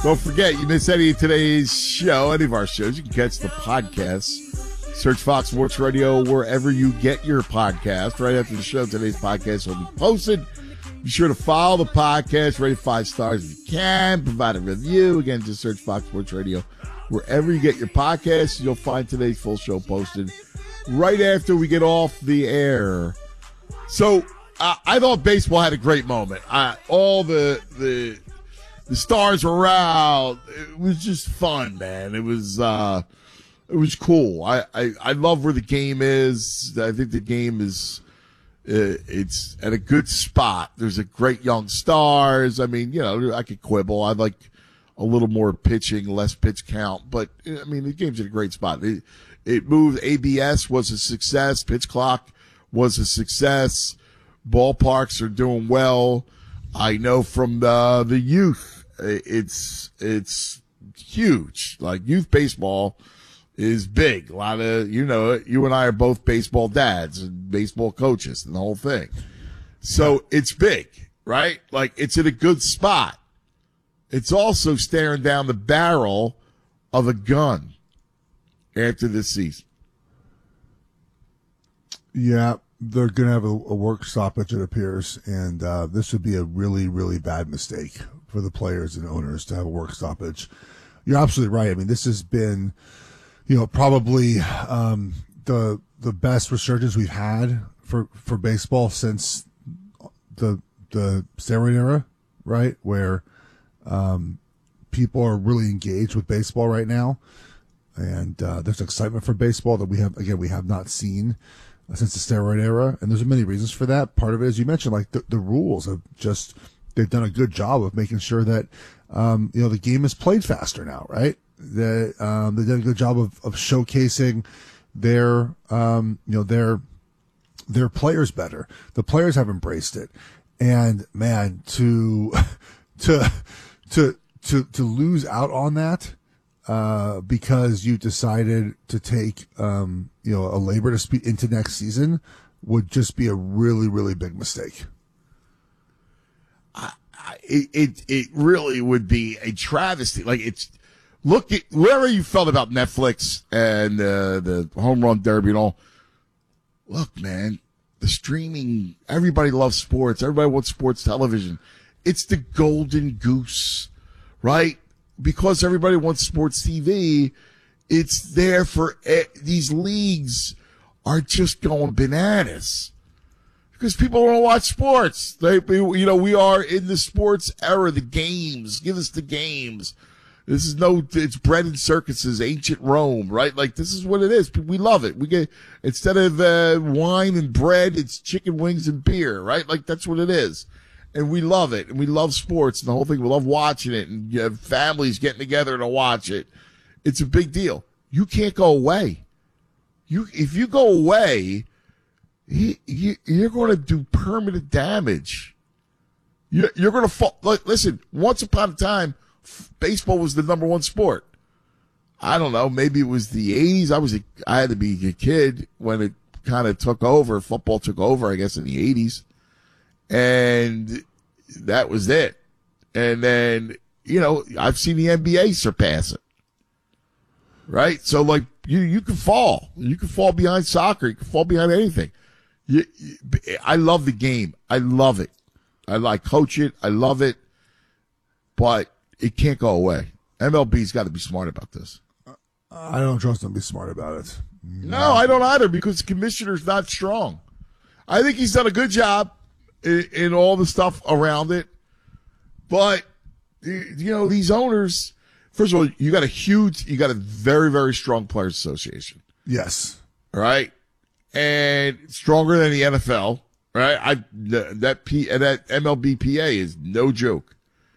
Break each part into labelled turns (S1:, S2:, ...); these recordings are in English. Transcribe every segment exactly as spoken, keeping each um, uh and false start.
S1: Don't forget, you miss any of today's show, any of our shows, you can catch the podcast. Search Fox Sports Radio wherever you get your podcast. Right after the show, today's podcast will be posted. Be sure to follow the podcast, rate it five stars if you can, provide a review. Again, just search Fox Sports Radio wherever you get your podcasts. You'll find today's full show posted right after we get off the air. So uh, I thought baseball had a great moment. Uh, all the the the stars were out. It was just fun, man. It was uh, it was cool. I, I, I love where the game is. I think the game is uh, it's at a good spot. There's a great young stars. I mean, you know, I could quibble. I'd like a little more pitching, less pitch count, but I mean, the game's at a great spot. It, it moved. A B S was a success. Pitch clock was a success. Ballparks are doing well. I know from the the youth, it's it's huge. Like youth baseball is big. A lot of you know, you and I are both baseball dads and baseball coaches and the whole thing. So it's big, right? Like it's in a good spot. It's also staring down the barrel of a gun after this season.
S2: Yeah, they're going to have a, a work stoppage, it appears, and uh, this would be a really, really bad mistake for the players and owners to have a work stoppage. You're absolutely right. I mean, this has been, you know, probably um, the the best resurgence we've had for, for baseball since the the steroid era, right, where um, people are really engaged with baseball right now, and uh, there's excitement for baseball that we have, again, we have not seen since the steroid era, and there's many reasons for that. Part of it, as you mentioned, like the, the rules have just, they've done a good job of making sure that, um, you know, the game is played faster now, right? That, um, they've done a good job of, of showcasing their, um, you know, their, their players better. The players have embraced it. And man, to, to, to, to, to lose out on that, uh, because you decided to take, um, you know, a labor dispute into next season would just be a really, really big mistake.
S1: I, I, it it really would be a travesty. Like it's look at whatever you felt about Netflix and uh, the home run derby and all. Look, man, the streaming. Everybody loves sports. Everybody wants sports television. It's the golden goose, right? Because everybody wants sports T V. It's there for eh, these leagues are just going bananas because people want to watch sports. They, you know, we are in the sports era. The games, give us the games. This is no, it's bread and circuses, ancient Rome, right? Like this is what it is. We love it. We get instead of uh, wine and bread, it's chicken wings and beer, right? Like that's what it is. And we love it, and we love sports and the whole thing. We love watching it, and you have families getting together to watch it. It's a big deal. You can't go away. You if you go away, he, he, you're going to do permanent damage. You're, you're going to fall. Like, listen, once upon a time, baseball was the number one sport. I don't know. Maybe it was the eighties. I was a, I had to be a kid when it kind of took over. Football took over, I guess, in the eighties. And that was it. And then, you know, I've seen the N B A surpass it. Right? So, like, you, you can fall. You can fall behind soccer. You can fall behind anything. You, you, I love the game. I love it. I like coach it. I love it. But it can't go away. M L B's got to be smart about this.
S2: I don't trust them to be smart about it.
S1: No, no I don't either because the commissioner's not strong. I think he's done a good job in, in all the stuff around it. But, you know, these owners, first of all, you got a huge, you got a very, very strong players association.
S2: Yes.
S1: Right? And stronger than the N F L. Right? I, that P, that M L B P A is no joke.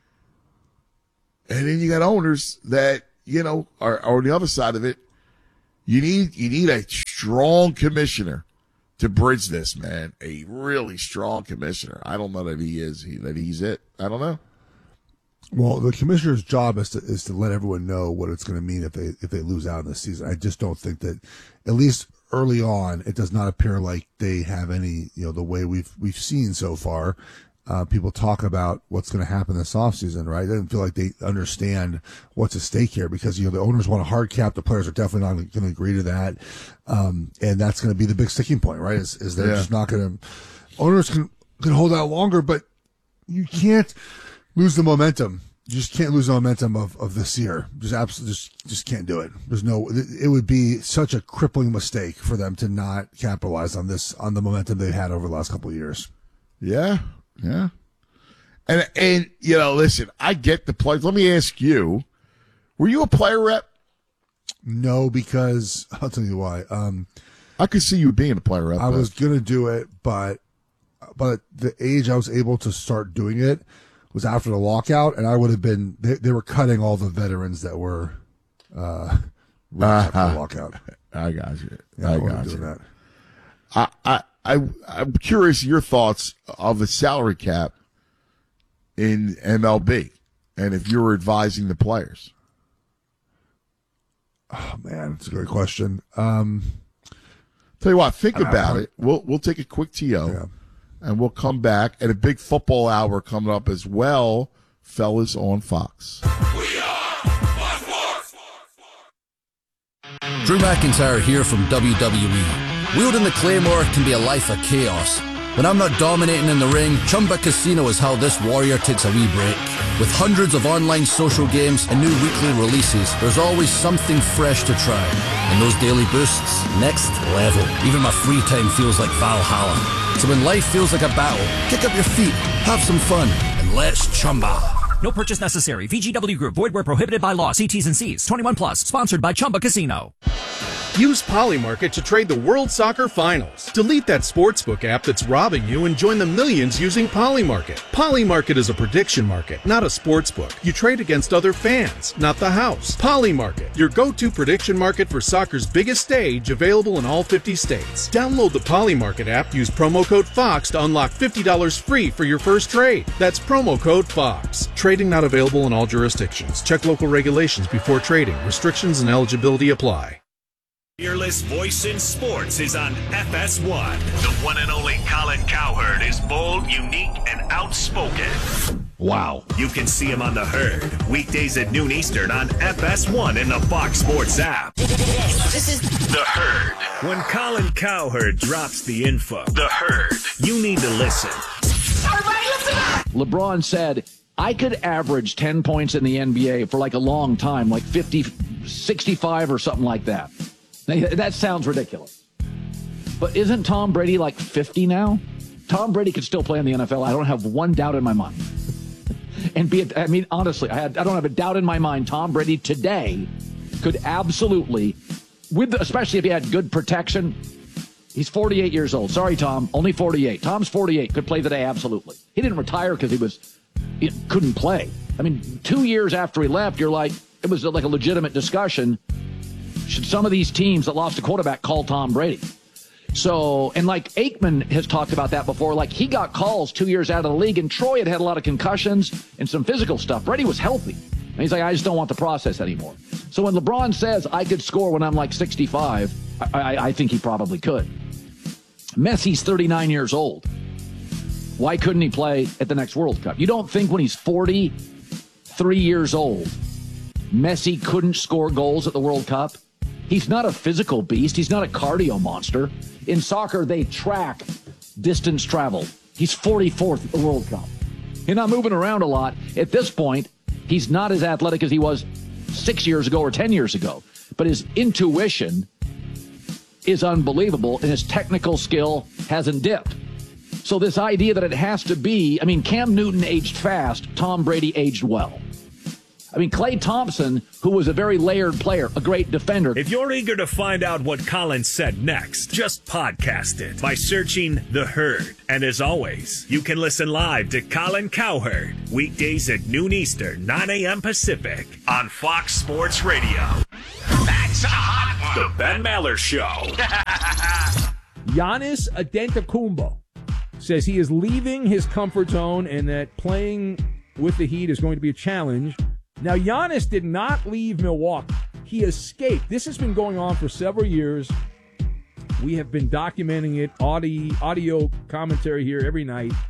S1: And then you got owners that, you know, are, are on the other side of it. You need, you need a strong commissioner to bridge this, man. A really strong commissioner. I don't know that he is, he, that he's it. I don't know.
S2: Well, the commissioner's job is to is to let everyone know what it's going to mean if they if they lose out in this season. I just don't think that, at least early on, it does not appear like they have any, you know, the way we've we've seen so far, uh, people talk about what's going to happen this offseason, right? It doesn't feel like they understand what's at stake here because, you know, the owners want a hard cap. The players are definitely not going to agree to that. Um, and that's going to be the big sticking point, right? Is, is they're yeah. just not going to, owners can, can hold out longer, but you can't lose the momentum. You just can't lose the momentum of, of this year. Just absolutely, just, just can't do it. There's no, it would be such a crippling mistake for them to not capitalize on this, on the momentum they've had over the last couple of years.
S1: Yeah. Yeah. And, and, you know, listen, I get the players. Let me ask you, were you a player rep?
S2: No, because I'll tell you why. Um,
S1: I could see you being a player rep.
S2: I was going to do it, but, but the age I was able to start doing it was after the lockout, and I would have been, they, they were cutting all the veterans that were, uh, right uh-huh. after the lockout.
S1: I got you.
S2: Yeah,
S1: I, I got you. That. I, I, I, I'm curious your thoughts of the salary cap in M L B and if you were advising the players.
S2: Oh man, it's a great question. Um,
S1: Tell you what, think about it. We'll, we'll take a quick T O. Yeah. And we'll come back at a big football hour coming up as well, fellas, on Fox. We are Fox Sports.
S3: Drew McIntyre here from W W E. Wielding the Claymore can be a life of chaos. When I'm not dominating in the ring, Chumba Casino is how this warrior takes a wee break. With hundreds of online social games and new weekly releases, there's always something fresh to try. And those daily boosts, next level. Even my free time feels like Valhalla. So when life feels like a battle, kick up your feet, have some fun, and let's Chumba.
S4: No purchase necessary. V G W Group. Void where prohibited by law. See T's and C's. twenty-one plus. Sponsored by Chumba Casino.
S5: Use Polymarket to trade the World Soccer Finals. Delete that sportsbook app that's robbing you and join the millions using Polymarket. Polymarket is a prediction market, not a sportsbook. You trade against other fans, not the house. Polymarket, your go-to prediction market for soccer's biggest stage, available in all fifty states. Download the Polymarket app, use promo code FOX to unlock fifty dollars free for your first trade. That's promo code FOX. Trading not available in all jurisdictions. Check local regulations before trading. Restrictions and eligibility apply.
S6: Fearless voice in sports is on F S one. The one and only Colin Cowherd is bold, unique, and outspoken.
S1: Wow.
S6: You can see him on The Herd, weekdays at noon Eastern on F S one in the Fox Sports app. This is The Herd. When Colin Cowherd drops the info, The Herd, you need to listen.
S7: Everybody listen up! LeBron said, I could average ten points in the N B A for like a long time, like fifty, sixty-five or something like that. That sounds ridiculous. But isn't Tom Brady like fifty now? Tom Brady could still play in the N F L. I don't have one doubt in my mind. And be it, I mean, honestly, I, had, I don't have a doubt in my mind. Tom Brady today could absolutely, with the, especially if he had good protection. He's forty-eight years old. Sorry, Tom, only forty-eight. Tom's forty-eight. Could play today, absolutely. He didn't retire because he was he couldn't play. I mean, two years after he left, you're like, it was like a legitimate discussion. Should some of these teams that lost a quarterback call Tom Brady? So, and like Aikman has talked about that before, like he got calls two years out of the league, and Troy had had a lot of concussions and some physical stuff. Brady was healthy. And he's like, I just don't want the process anymore. So when LeBron says I could score when I'm like sixty-five, I, I, I think he probably could. Messi's thirty-nine years old. Why couldn't he play at the next World Cup? You don't think when he's forty-three years old, Messi couldn't score goals at the World Cup? He's not a physical beast. He's not a cardio monster. In soccer, they track distance traveled. He's forty-fourth at the World Cup. He's not moving around a lot. At this point, he's not as athletic as he was six years ago or ten years ago. But his intuition is unbelievable, and his technical skill hasn't dipped. So this idea that it has to be, I mean, Cam Newton aged fast, Tom Brady aged well. I mean, Klay Thompson, who was a very layered player, a great defender.
S6: If you're eager to find out what Colin said next, just podcast it by searching The Herd. And as always, you can listen live to Colin Cowherd, weekdays at noon Eastern, nine a.m. Pacific, on Fox Sports Radio. That's a hot one. The Ben Maller Show.
S8: Giannis Antetokounmpo says he is leaving his comfort zone and that playing with the Heat is going to be a challenge. Now, Giannis did not leave Milwaukee. He escaped. This has been going on for several years. We have been documenting it, audio, audio commentary here every night.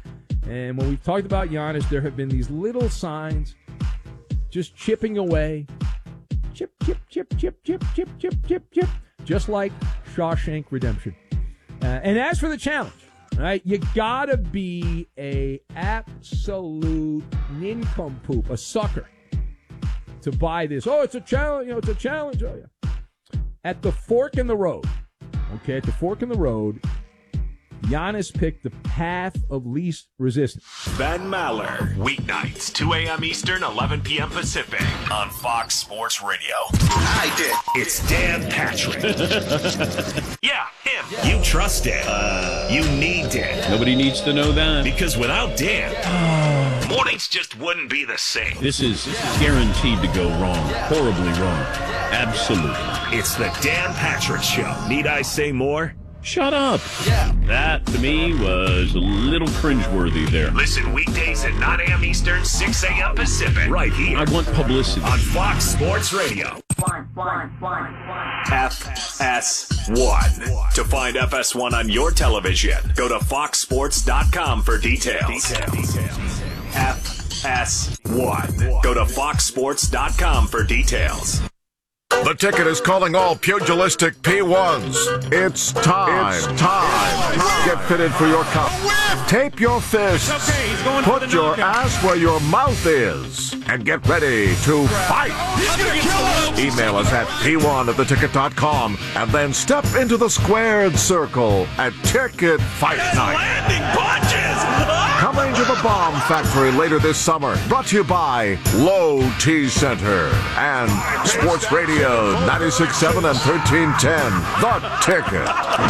S8: And when we've talked about Giannis, there have been these little signs just chipping away. Chip, chip, chip, chip, chip, chip, chip, chip, chip. Just like Shawshank Redemption. Uh, and as for the challenge, right, you gotta be a absolute nincompoop, a sucker, to buy this. Oh, it's a challenge. You know, it's a challenge. Oh, yeah. At the fork in the road, okay, at the fork in the road, Giannis picked the path of least resistance.
S6: Ben Maller, weeknights, two a.m. Eastern, eleven p.m. Pacific, on Fox Sports Radio. I did. It's Dan Patrick. Yeah, him. Yeah. You trust it. Uh, you need Dan.
S9: Nobody needs to know that.
S6: Because without Dan, mornings just wouldn't be the same.
S9: This is guaranteed to go wrong. Horribly wrong. Absolutely.
S6: It's the Dan Patrick Show. Need I say more?
S9: Shut up. Yeah. That, to me, was a little cringeworthy there.
S6: Listen weekdays at nine a.m. Eastern, six a.m. Pacific. Right here.
S9: I want publicity.
S6: On Fox Sports Radio. One, one, one, one. F S one. To find F S one on your television, go to fox sports dot com for details. Details. F S one. Go to fox sports dot com for details.
S10: The Ticket is calling all pugilistic P ones. It's time. It's time. Get fitted for your cup. Tape your fists. Okay, Put your ass where your mouth is. And get ready to fight. Email us at p one at the ticket dot com and then step into the squared circle at Ticket Fight Night.
S6: Landing punches!
S10: Coming to the Bomb Factory later this summer. Brought to you by Low T Center and Sports Radio ninety-six point seven and thirteen ten. The Ticket.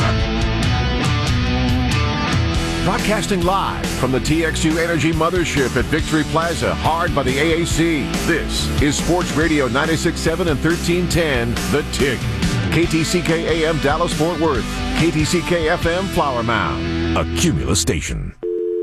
S10: Broadcasting live from the T X U Energy Mothership at Victory Plaza, hard by the A A C. This is Sports Radio ninety-six point seven and thirteen ten. The Ticket. K T C K A M Dallas-Fort Worth. K T C K F M Flower Mound. A Cumulus station.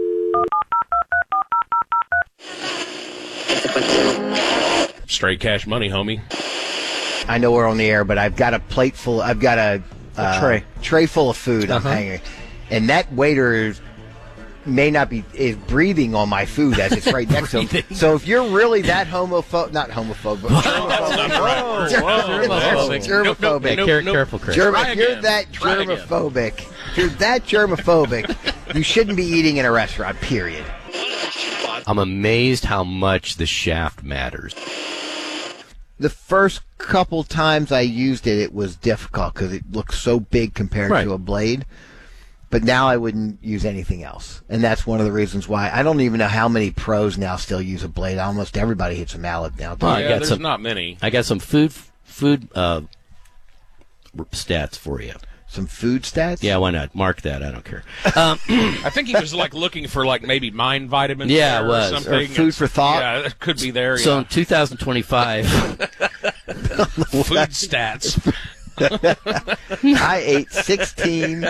S9: Straight cash money, homie.
S11: I know we're on the air, but I've got a plate full. I've got a, uh,
S12: a tray
S11: tray full of food. Uh-huh. I'm hanging, and that waiter is, may not be is breathing on my food as it's right next to him. So if you're really that homophobic, not homophobic, but germophobic, germophobic,
S12: nope, nope, nope,
S11: careful, Chris. Germ- if you're that germophobic, if you're that germophobic, you shouldn't be eating in a restaurant. Period.
S12: I'm amazed how much the shaft matters.
S11: The first couple times I used it, it was difficult because it looks so big compared
S12: right.
S11: to a blade. But now I wouldn't use anything else. And that's one of the reasons why. I don't even know how many pros now still use a blade. Almost everybody hits a mallet now.
S9: Well,
S12: I
S9: yeah,
S12: got
S9: there's
S12: some,
S9: not many.
S12: I got some food food uh, stats for you.
S11: Some food stats?
S12: Yeah, why not? Mark that. I don't care. Um,
S13: I think he was like looking for like maybe mind vitamins.
S12: Yeah,
S13: there
S12: it was.
S13: Or something.
S11: Or food for thought?
S13: Yeah, it could be there.
S12: So
S13: yeah.
S12: in two thousand twenty-five,
S13: food stats.
S11: I ate sixteen.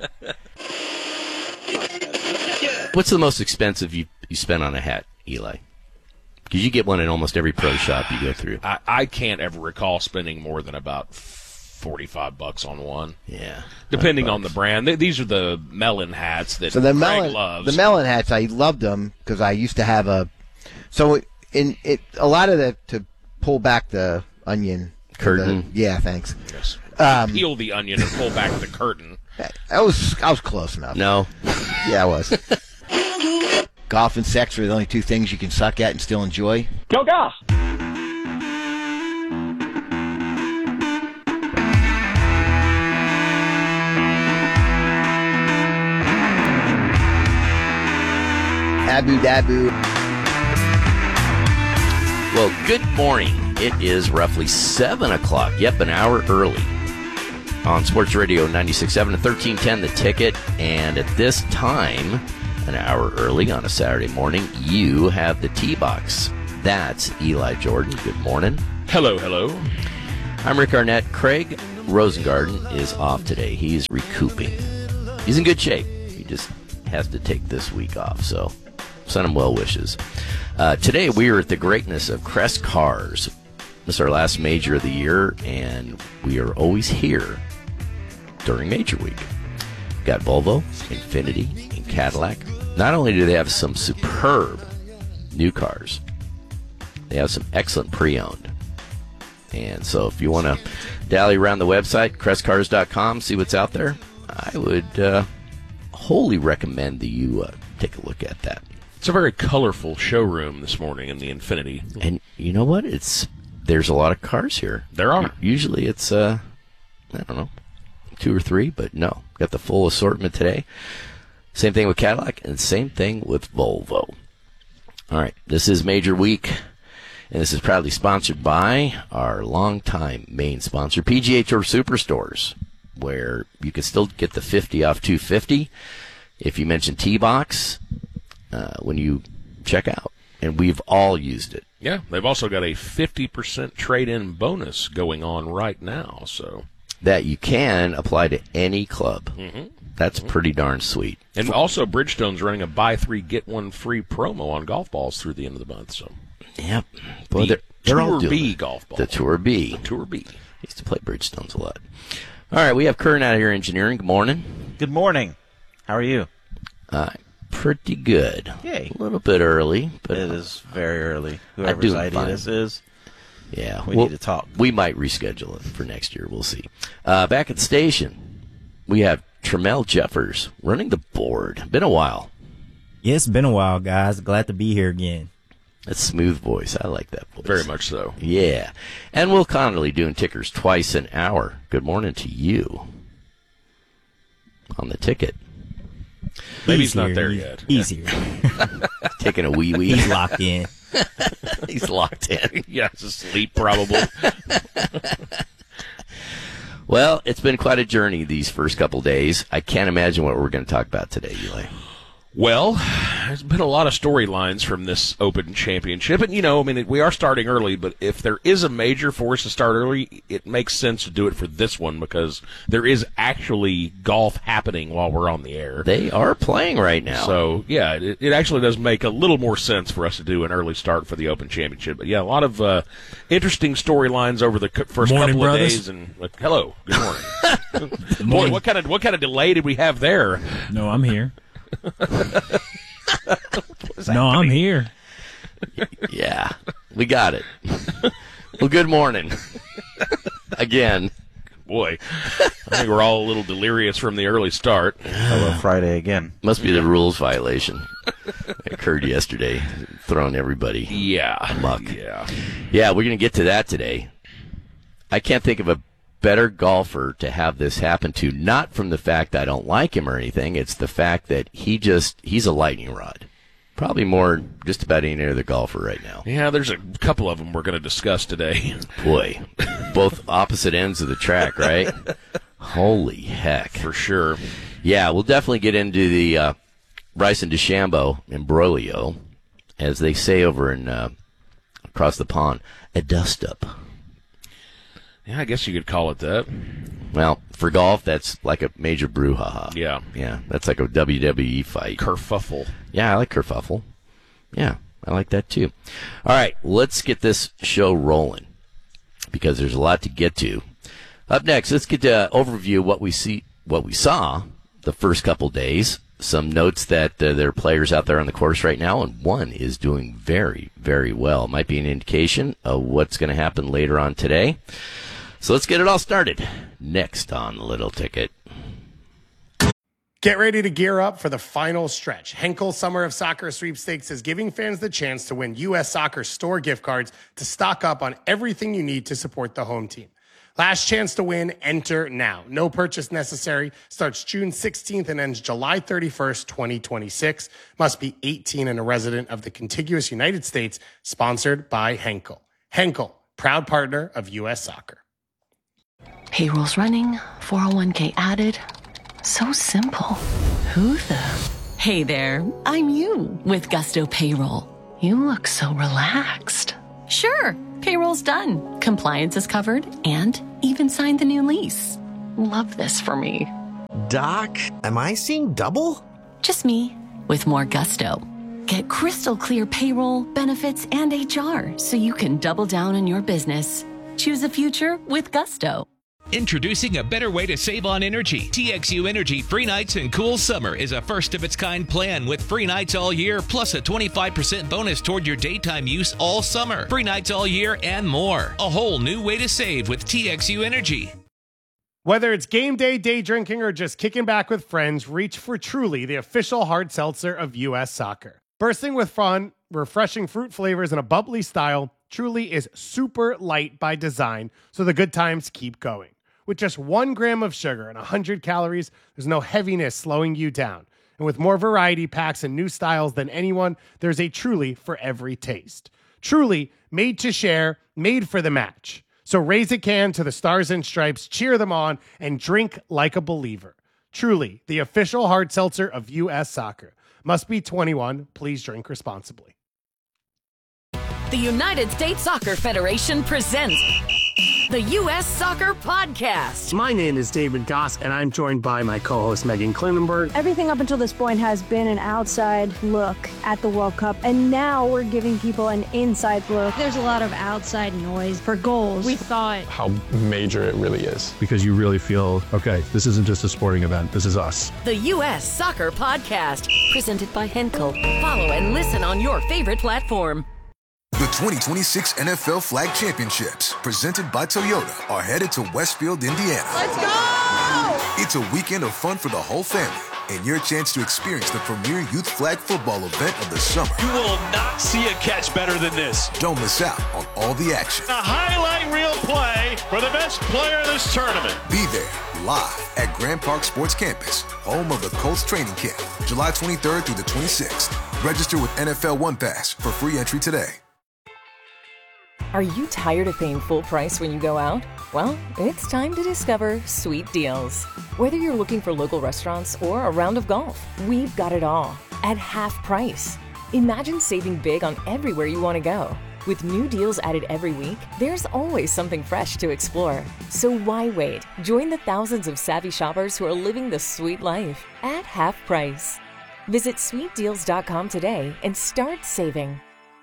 S12: What's the most expensive you you spent on a hat, Eli? Because you get one in almost every pro shop you go through.
S13: I, I can't ever recall spending more than about forty-five bucks on one.
S12: Yeah,
S13: depending on the brand. Th- these are the melon hats that
S11: so the
S13: Craig
S11: melon,
S13: loves.
S11: The melon hats, I loved them because I used to have a. So in it, a lot of the to pull back the onion
S12: curtain.
S11: The, yeah, thanks.
S13: Yes.
S11: Um,
S13: Peel the onion and pull back the curtain.
S11: I was I was close enough.
S12: No.
S11: Yeah, I was. Golf and sex are the only two things you can suck at and still enjoy.
S14: Go golf!
S11: Abu Dabu.
S12: Well, good morning. It is roughly seven o'clock. Yep, an hour early. On Sports Radio ninety-six point seven and thirteen ten, The Ticket. And at this time, an hour early on a Saturday morning, you have the T-Box. That's Eli Jordan. Good morning.
S13: Hello, hello.
S12: I'm Rick Arnett. Craig Rosengarten is off today. He's recouping. He's in good shape. He just has to take this week off, so send him well wishes. Uh, today, we are at the greatness of Crest Cars. This is our last major of the year, and we are always here during Major Week. We've got Volvo, Infiniti, and Cadillac, Not only do they have some superb new cars, they have some excellent pre-owned. And so if you want to dally around the website, crest cars dot com, see what's out there, I would uh, wholly recommend that you uh, take a look at that.
S13: It's a very colorful showroom this morning in the Infinity.
S12: And you know what? It's there's a lot of cars here.
S13: There are.
S12: Usually it's, uh, I don't know, two or three, but no. Got the full assortment today. Same thing with Cadillac, and same thing with Volvo. All right, this is Major Week, and this is proudly sponsored by our longtime main sponsor, P G A Tour Superstores, where you can still get the fifty off two fifty if you mention T-Box uh, when you check out. And we've all used it.
S13: Yeah, they've also got a fifty percent trade-in bonus going on right now. So
S12: that you can apply to any club.
S13: Mm-hmm.
S12: That's mm-hmm. pretty darn sweet.
S13: And also, Bridgestone's running a buy three, get one free promo on golf balls through the end of the month. So,
S12: yep. Boy,
S13: the
S12: they're, they're
S13: Tour
S12: all doing
S13: B
S12: it.
S13: golf ball.
S12: The Tour B.
S13: The Tour B.
S12: I used to play Bridgestones a lot. All right, we have Kern out here engineering. Good morning.
S14: Good morning. How are you?
S12: Uh, pretty good.
S14: Yay.
S12: A little bit early, but
S14: it is very early. Whoever's idea
S12: fine.
S14: this is.
S12: Yeah,
S14: we
S12: we'll,
S14: need to talk.
S12: We might reschedule it for next year. We'll see. Uh, back at the station, we have Tremel Jeffers running the board. Been a while.
S15: Yeah, it's been a while, guys. Glad to be here again.
S12: That's smooth voice. I like that voice.
S13: Very much so.
S12: Yeah. And Will Connolly doing tickers twice an hour. Good morning to you. On the ticket.
S13: Maybe
S15: he's,
S13: he's not
S15: here.
S13: there yet.
S15: He's here.
S12: Taking a wee wee.
S15: He's locked in.
S12: He's locked in.
S13: Yeah, it's asleep probably.
S12: Well, it's been quite a journey these first couple days. I can't imagine what we're going to talk about today, Eli.
S13: Well, there's been a lot of storylines from this Open Championship. And, you know, I mean, we are starting early, but if there is a major for us to start early, it makes sense to do it for this one because there is actually golf happening while we're on the air.
S12: They are playing right now.
S13: So, yeah, it, it actually does make a little more sense for us to do an early start for the Open Championship. But, yeah, a lot of uh, interesting storylines over the first
S16: morning,
S13: couple
S16: brothers.
S13: of days. And like, hello, good morning. Boy, morning. what kind of what kind of delay did we have there?
S16: No, I'm here. No, I'm here.
S12: Yeah, we got it. Well, good morning. Again.
S13: Boy, I think we're all a little delirious from the early start.
S14: Hello, Friday again.
S12: Must be the rules violation that occurred yesterday, throwing everybody
S13: yeah.
S12: amok.
S13: Yeah.
S12: Yeah, we're going to get to that today. I can't think of a better golfer to have this happen to, not from the fact I don't like him or anything. It's the fact that he just, he's a lightning rod. Probably more just about any other golfer right now.
S13: Yeah, there's a couple of them we're going to discuss today.
S12: Boy, both opposite ends of the track, right? Holy heck.
S13: For sure.
S12: Yeah, we'll definitely get into the uh, Bryson DeChambeau imbroglio, as they say over in uh, across the pond, a dust-up.
S13: Yeah, I guess you could call it that.
S12: Well, for golf, that's like a major brouhaha.
S13: Yeah.
S12: Yeah, that's like a W W E fight.
S13: Kerfuffle.
S12: Yeah, I like kerfuffle. Yeah, I like that too. All right, let's get this show rolling because there's a lot to get to. Up next, let's get to overview what we see, what we saw the first couple days. Some notes that uh, there are players out there on the course right now, and one is doing very, very well. Might be an indication of what's going to happen later on today. So let's get it all started. Next on the Little Ticket.
S17: Get ready to gear up for the final stretch. Henkel Summer of Soccer Sweepstakes is giving fans the chance to win U S Soccer store gift cards to stock up on everything you need to support the home team. Last chance to win, enter now. No purchase necessary. Starts June sixteenth and ends July thirty-first, twenty twenty-six. Must be eighteen and a resident of the contiguous United States. Sponsored by Henkel. Henkel, proud partner of U S Soccer.
S18: Payroll's running, four oh one k added. So simple. Who the? Hey there, I'm you with Gusto Payroll. You look so relaxed. Sure, payroll's done. Compliance is covered and even signed the new lease. Love this for me.
S19: Doc, am I seeing double?
S18: Just me with more Gusto. Get crystal clear payroll, benefits, and H R so you can double down on your business. Choose a future with Gusto.
S20: Introducing a better way to save on energy. T X U Energy Free Nights and Cool Summer is a first-of-its-kind plan with free nights all year, plus a twenty-five percent bonus toward your daytime use all summer. Free nights all year and more. A whole new way to save with T X U Energy.
S17: Whether it's game day, day drinking, or just kicking back with friends, reach for Truly, the official hard seltzer of U S Soccer. Bursting with fun, refreshing fruit flavors, and a bubbly style, Truly is super light by design, so the good times keep going. With just one gram of sugar and one hundred calories, there's no heaviness slowing you down. And with more variety packs and new styles than anyone, there's a Truly for every taste. Truly, made to share, made for the match. So raise a can to the Stars and Stripes, cheer them on, and drink like a believer. Truly, the official hard seltzer of U S Soccer. Must be twenty-one. Please drink responsibly.
S21: The United States Soccer Federation presents the U S Soccer Podcast.
S22: My name is David Goss, and I'm joined by my co-host Megan Klinenberg.
S23: Everything up until this point has been an outside look at the World Cup, and now we're giving people an inside look. There's a lot of outside noise for goals. We thought
S24: how major it really is, because you really feel, okay, this isn't just a sporting event, this is us.
S21: The U S Soccer Podcast, presented by Henkel. Follow and listen on your favorite platform.
S25: The twenty twenty-six N F L Flag Championships, presented by Toyota, are headed to Westfield, Indiana.
S26: Let's go!
S25: It's a weekend of fun for the whole family, and your chance to experience the premier youth flag football event of the summer.
S26: You will not see a catch better than this.
S25: Don't miss out on all the action.
S26: A highlight reel play for the best player in this tournament.
S25: Be there, live at Grand Park Sports Campus, home of the Colts training camp, July twenty-third through the twenty-sixth. Register with N F L One Pass for free entry today.
S27: Are you tired of paying full price when you go out? Well, it's time to discover Sweet Deals. Whether you're looking for local restaurants or a round of golf, we've got it all at half price. Imagine saving big on everywhere you want to go. With new deals added every week, there's always something fresh to explore. So why wait? Join the thousands of savvy shoppers who are living the sweet life at half price. Visit sweet deals dot com today and start saving.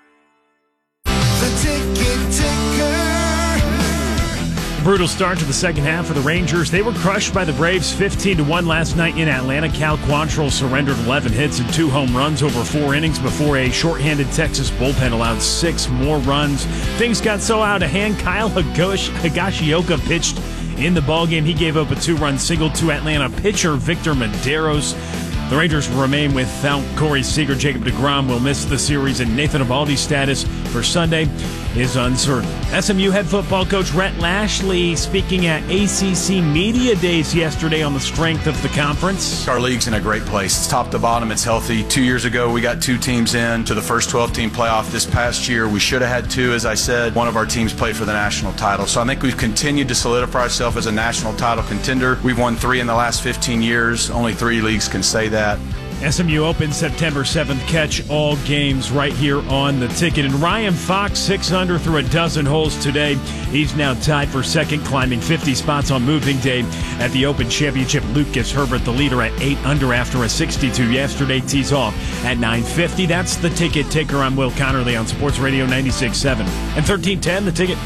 S28: The ticket ticker.
S16: Brutal start to the second half for the Rangers. They were crushed by the Braves fifteen to one last night in Atlanta. Cal Quantrill surrendered eleven hits and two home runs over four innings before a shorthanded Texas bullpen allowed six more runs. Things got so out of hand, Kyle Higashi- Higashioka pitched in the ballgame. He gave up a two-run single to Atlanta pitcher Victor Medeiros. The Rangers remain without Corey Seager. Jacob deGrom will miss the series, and Nathan Eovaldi's status for Sunday is uncertain. S M U head football coach Rhett Lashlee speaking at A C C Media Days yesterday on the strength of the conference.
S29: Our league's in a great place. It's top to bottom. It's healthy. Two years ago, we got two teams in to the first twelve-team playoff. This past year, we should have had two. As I said, one of our teams played for the national title. So I think we've continued to solidify ourselves as a national title contender. We've won three in the last fifteen years. Only three leagues can say that.
S16: S M U Open September seventh. Catch all games right here on the ticket. And Ryan Fox, six under through a dozen holes today. He's now tied for second, climbing fifty spots on moving day at the Open Championship. Lucas Herbert, the leader, at eight under after a sixty-two yesterday. Tees off at nine fifty. That's the ticket ticker. I'm Will Connerly on Sports Radio ninety-six point seven and thirteen ten. The ticket.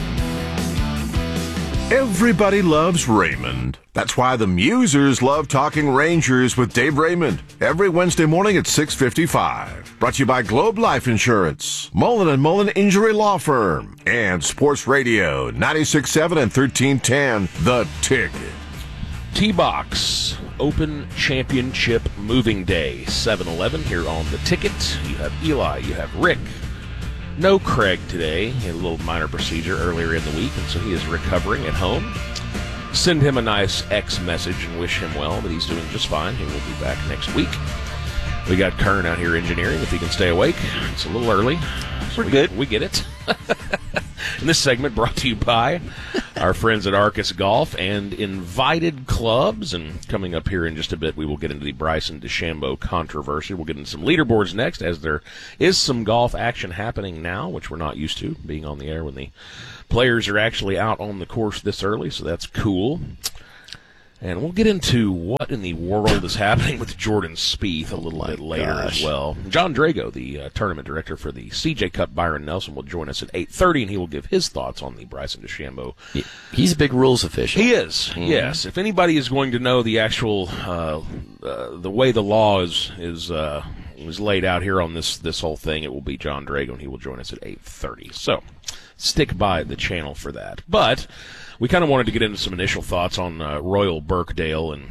S10: Everybody loves Raymond. That's why the Musers love talking Rangers with Dave Raymond every Wednesday morning at six fifty-five. Brought to you by Globe Life Insurance, Mullen and Mullen Injury Law Firm, and Sports Radio ninety-six point seven and thirteen ten. The Ticket.
S13: T-Box Open Championship Moving Day, seven eleven here on The Ticket. You have Eli, you have Rick. No Craig today. He had a little minor procedure earlier in the week, and so he is recovering at home. Send him a nice X message and wish him well, but he's doing just fine. He will be back next week. We got Kern out here engineering, if he can stay awake. It's a little early. So
S14: We're
S13: we,
S14: good.
S13: We get it. And this segment brought to you by our friends at Arcus Golf and Invited Clubs. And coming up here in just a bit, we will get into the Bryson DeChambeau controversy. We'll get into some leaderboards next, as there is some golf action happening now, which we're not used to, being on the air when the players are actually out on the course this early, so that's cool. And we'll get into what in the world is happening with Jordan Spieth a little bit later
S12: gosh.
S13: as well. John Drago, the uh, tournament director for the C J Cup, Byron Nelson, will join us at eight thirty, and he will give his thoughts on the Bryson DeChambeau.
S12: He, he's a big rules official.
S13: He is,
S12: Mm-hmm.
S13: yes. If anybody is going to know the actual, uh, uh, the way the law is is uh, is laid out here on this, this whole thing, it will be John Drago, and he will join us at eight thirty. So stick by the channel for that. But we kind of wanted to get into some initial thoughts on uh, Royal Birkdale, and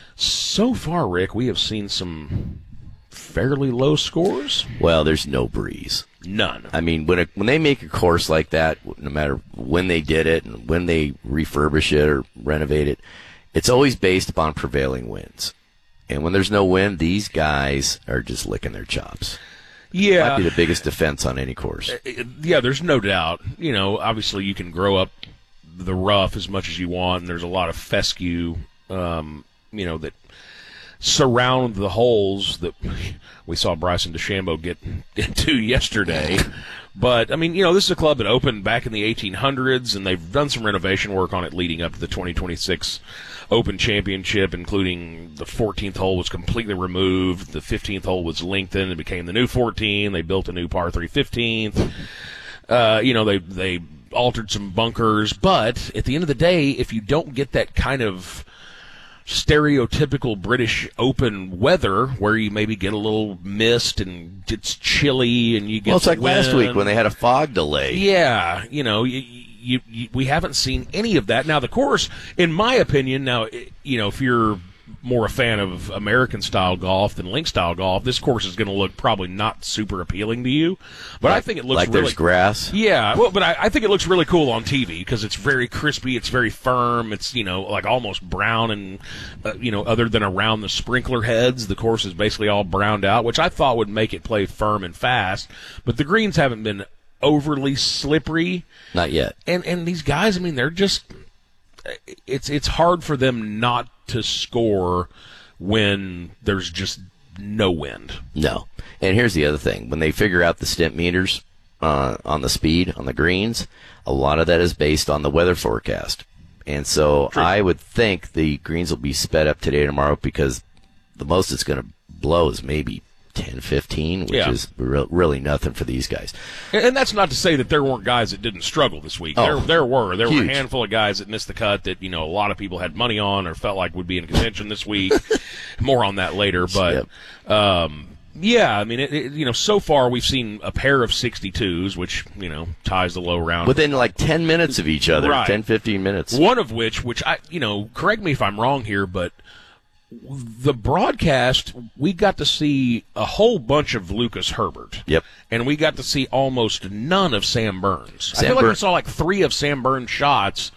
S13: so far, Rick, we have seen some fairly low scores.
S12: Well, there's no breeze.
S13: None.
S12: I mean, when it, when they make a course like that, no matter when they did it and when they refurbish it or renovate it, it's always based upon prevailing winds. And when there's no wind, these guys are just licking their chops.
S13: Yeah.
S12: Might be the biggest defense on any course.
S13: Yeah, there's no doubt. You know, obviously you can grow up the rough as much as you want, and there's a lot of fescue, um, you know, that surround the holes that we saw Bryson DeChambeau get into yesterday. But, I mean, you know, this is a club that opened back in the eighteen hundreds, and they've done some renovation work on it leading up to the twenty twenty-six Open Championship, including the fourteenth hole was completely removed, the fifteenth hole was lengthened, it became the new fourteen, they built a new par three fifteenth. Uh, you know, they they altered some bunkers, but at the end of the day, if you don't get that kind of stereotypical British Open weather where you maybe get a little mist and it's chilly and you get
S12: well, it's like
S13: wind.
S12: last week when they had a fog delay.
S13: Yeah, you know, you, you, you, we haven't seen any of that. Now, the course, in my opinion, now, you know, if you're more a fan of American-style golf than link-style golf, this course is going to look probably not super appealing to you. But
S12: like,
S13: I think it looks
S12: like
S13: really,
S12: there's grass.
S13: Yeah, well, but I, I think it looks really cool on T V because it's very crispy, it's very firm, it's, you know, like almost brown, and uh, you know, other than around the sprinkler heads, the course is basically all browned out, which I thought would make it play firm and fast. But the greens haven't been overly slippery.
S12: Not yet.
S13: And and these guys, I mean, they're just it's it's hard for them not to score when there's just no wind.
S12: No. And here's the other thing. When they figure out the stimp meters uh, on the speed, on the greens, a lot of that is based on the weather forecast. And so True. I would think the greens will be sped up today or tomorrow because the most it's going to blow is maybe ten, fifteen, which
S13: yeah.
S12: is re- really nothing for these guys.
S13: And that's not to say that there weren't guys that didn't struggle this week.
S12: Oh,
S13: there there were. There
S12: huge.
S13: were a handful of guys that missed the cut that, you know, a lot of people had money on or felt like would be in contention this week. More on that later. But, yep. um, yeah, I mean, it, it, you know, so far we've seen a pair of sixty-twos, which, you know, ties the low round.
S12: Within like ten minutes of each other,
S13: right.
S12: ten, fifteen minutes.
S13: One of which, which I, you know, correct me if I'm wrong here, but the broadcast, we got to see a whole bunch of Lucas Herbert.
S12: Yep.
S13: And we got to see almost none of Sam Burns.
S12: Sam
S13: I feel like
S12: Bur-
S13: we saw like three of Sam Burns' shots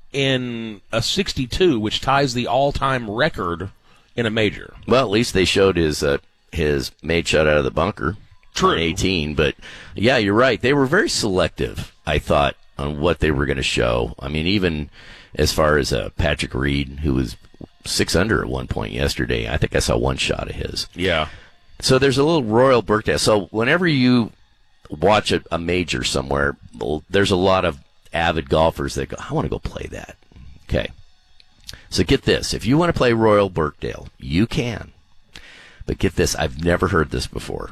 S13: in a sixty-two, which ties the all-time record in a major.
S12: Well, at least they showed his uh, his made shot out of the bunker.
S13: True.
S12: On eighteen, but yeah, you're right. They were very selective, I thought, on what they were going to show. I mean, even as far as uh, Patrick Reed, who was six under at one point yesterday. I think I saw one shot of his.
S13: Yeah.
S12: So there's a little Royal Birkdale. So whenever you watch a, a major somewhere, well, there's a lot of avid golfers that go, I want to go play that. Okay. So get this. If you want to play Royal Birkdale, you can. But get this. I've never heard this before.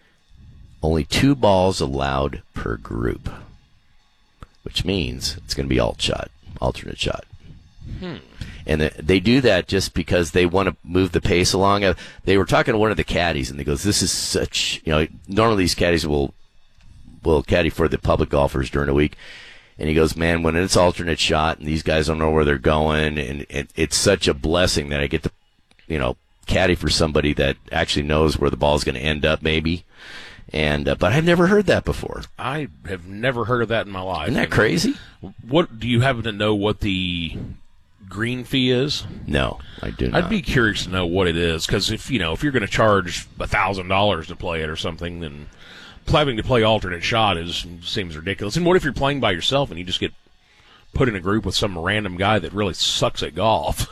S12: Only two balls allowed per group, which means it's going to be alt shot, alternate shot.
S13: Hmm.
S12: And they do that just because they want to move the pace along. They were talking to one of the caddies, and they goes, "This is such, you know, normally these caddies will will caddy for the public golfers during the week." And he goes, "Man, when it's alternate shot and these guys don't know where they're going, and it, it's such a blessing that I get to, you know, caddy for somebody that actually knows where the ball's going to end up, maybe." And uh, but I've never heard that before.
S13: I have never heard of that in my life.
S12: Isn't that crazy?
S13: What do you happen to know what the green fee is?
S12: No, I do not.
S13: I'd be curious to know what it is, because if you know if you're going to charge a thousand dollars to play it or something, then having to play alternate shot is seems ridiculous. And what if you're playing by yourself and you just get put in a group with some random guy that really sucks at golf?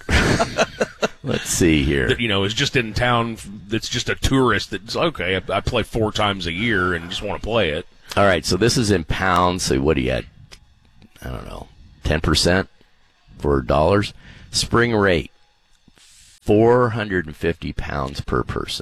S12: Let's see here.
S13: That, you know, is just in town. That's just a tourist. That's okay. I, I play four times a year and just want to play it.
S12: All right. So this is in pounds. So what do you at? I don't know. Ten percent. for dollars. Spring rate, four hundred fifty pounds per person.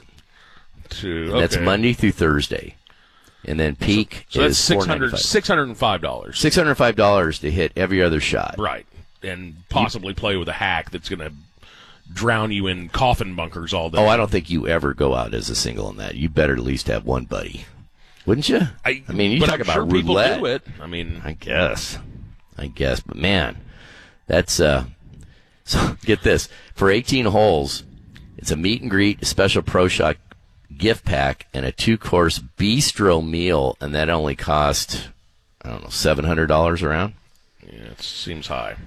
S13: To,
S12: okay. That's Monday through Thursday. And then peak
S13: so, so
S12: is
S13: that's six hundred, six hundred five dollars.
S12: six hundred five dollars to hit every other shot.
S13: Right. And possibly play with a hack that's going to drown you in coffin bunkers all day.
S12: Oh, I don't think you ever go out as a single in that. You better at least have one buddy. Wouldn't you?
S13: I,
S12: I mean, you
S13: but
S12: talk
S13: I'm
S12: about
S13: sure
S12: roulette.
S13: People do it. I mean,
S12: I guess. I guess. But, man, that's, uh, so get this. For eighteen holes, it's a meet and greet, a special Pro Shot gift pack, and a two-course bistro meal, and that only cost, I don't know, seven hundred dollars around?
S13: Yeah, it seems high.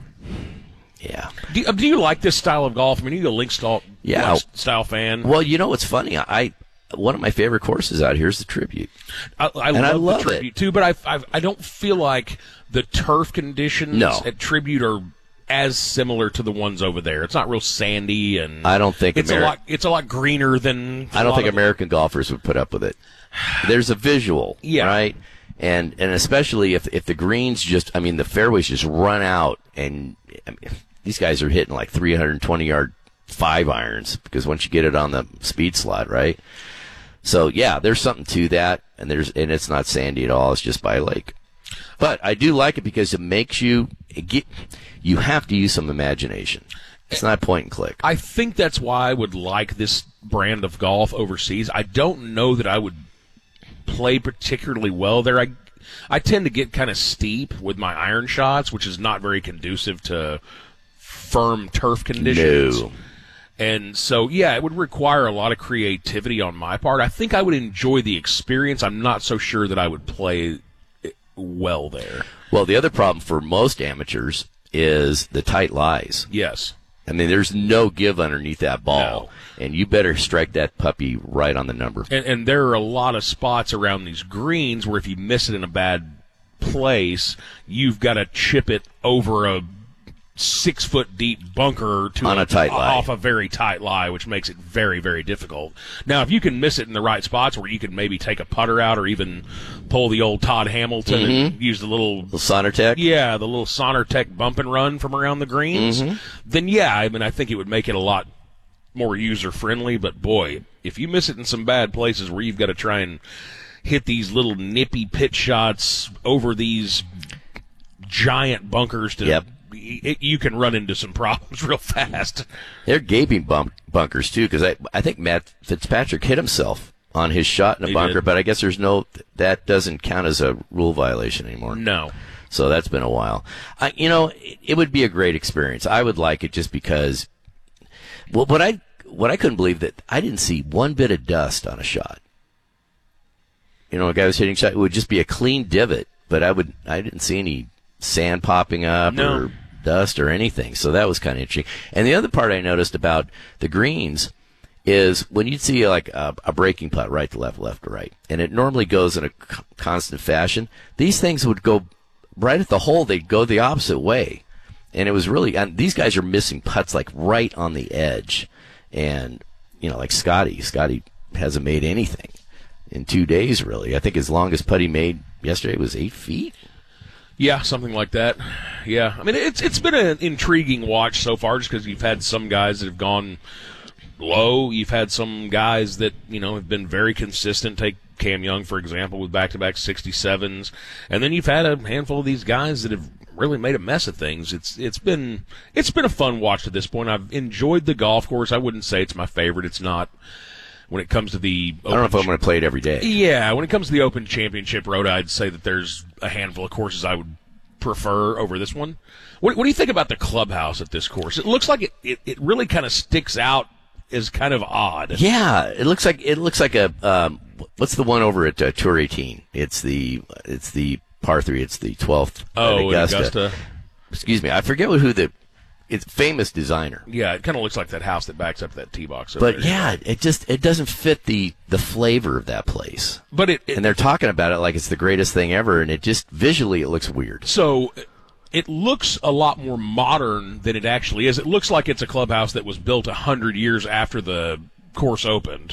S12: Yeah.
S13: Do you, do you like this style of golf? I mean, are you a link style,
S12: yeah.
S13: style fan?
S12: Well, you know what's funny? I one of my favorite courses out here is the Tribute.
S13: I, I,
S12: and
S13: love,
S12: I love
S13: the Tribute,
S12: it.
S13: too, but I, I I don't feel like the turf conditions
S12: no.
S13: at Tribute are as similar to the ones over there. It's not real sandy, and
S12: I don't think
S13: it's
S12: Ameri-
S13: a lot. It's a lot greener than.
S12: I don't think
S13: of
S12: American golfers would put up with it. There's a visual,
S13: yeah.
S12: right? And and especially if if the greens just, I mean, the fairways just run out, and I mean, these guys are hitting like three hundred twenty yard five irons because once you get it on the speed slot, right? So yeah, there's something to that, and there's and it's not sandy at all. It's just by a lake. But I do like it because it makes you it get. You have to use some imagination. It's not point and click.
S13: I think that's why I would like this brand of golf overseas. I don't know that I would play particularly well there. I I tend to get kind of steep with my iron shots, which is not very conducive to firm turf conditions.
S12: No.
S13: And so, yeah, it would require a lot of creativity on my part. I think I would enjoy the experience. I'm not so sure that I would play well there.
S12: Well, the other problem for most amateurs is the tight lies.
S13: Yes.
S12: I mean, there's no give underneath that ball,
S13: No.
S12: and you better strike that puppy right on the number.
S13: And, and there are a lot of spots around these greens where if you miss it in a bad place, you've got to chip it over a six foot deep bunker to
S12: on a tight lie.
S13: off a very tight lie, which makes it very, very difficult. Now, if you can miss it in the right spots where you can maybe take a putter out or even pull the old Todd Hamilton
S12: Mhm.
S13: and use the little,
S12: The Sonartec?
S13: yeah, the little Sonartec bump and run from around the greens,
S12: Mhm.
S13: then yeah, I mean, I think it would make it a lot more user friendly. But boy, if you miss it in some bad places where you've got to try and hit these little nippy pitch shots over these giant bunkers to
S12: Yep.
S13: it, you can run into some problems real fast.
S12: They're gaping bump bunkers, too, because I, I think Matt Fitzpatrick hit himself on his shot in a
S13: He
S12: bunker,
S13: did.
S12: but I guess there's no, that doesn't count as a rule violation anymore.
S13: No.
S12: So that's been a while. I, you know, it, it would be a great experience. I would like it just because, well, what I, what I couldn't believe that I didn't see one bit of dust on a shot. You know, a guy was hitting a shot, it would just be a clean divot, but I would, I didn't see any sand popping up
S13: No.
S12: or dust or anything. So that was kind of interesting. And the other part I noticed about the greens is when you'd see like a, a breaking putt, right to left, left to right, and it normally goes in a c- constant fashion, these things would go right at the hole. They'd go the opposite way. And it was really, and these guys are missing putts like right on the edge. And, you know, like Scotty, Scotty hasn't made anything in two days, really. I think his longest putt he made yesterday was eight feet.
S13: Yeah, something like that. Yeah, I mean, it's it's been an intriguing watch so far, just because you've had some guys that have gone low. You've had some guys that, you know, have been very consistent. Take Cam Young, for example, with back-to-back sixty-sevens. And then you've had a handful of these guys that have really made a mess of things. It's It's been it's been a fun watch to this point. I've enjoyed the golf course. I wouldn't say it's my favorite. It's not when it comes to the
S12: I don't know if I'm going to play it every day.
S13: Yeah, when it comes to the Open Championship Road, I'd say that there's a handful of courses I would prefer over this one. What, what do you think about the clubhouse at this course? It looks like it, it, it really kind of sticks out as kind of odd.
S12: Yeah, it looks like it looks like a um, what's the one over at uh, Tour eighteen? It's the it's the par three. It's the twelfth.
S13: Oh,
S12: at Augusta.
S13: Augusta.
S12: Excuse me, I forget who the it's famous designer.
S13: Yeah, it kind of looks like that house that backs up that tee box. over
S12: But
S13: there.
S12: yeah, it just it doesn't fit the the flavor of that place.
S13: But it, it
S12: and they're talking about it like it's the greatest thing ever, and it just visually it looks weird.
S13: So it looks a lot more modern than it actually is. It looks like it's a clubhouse that was built a hundred years after the course opened.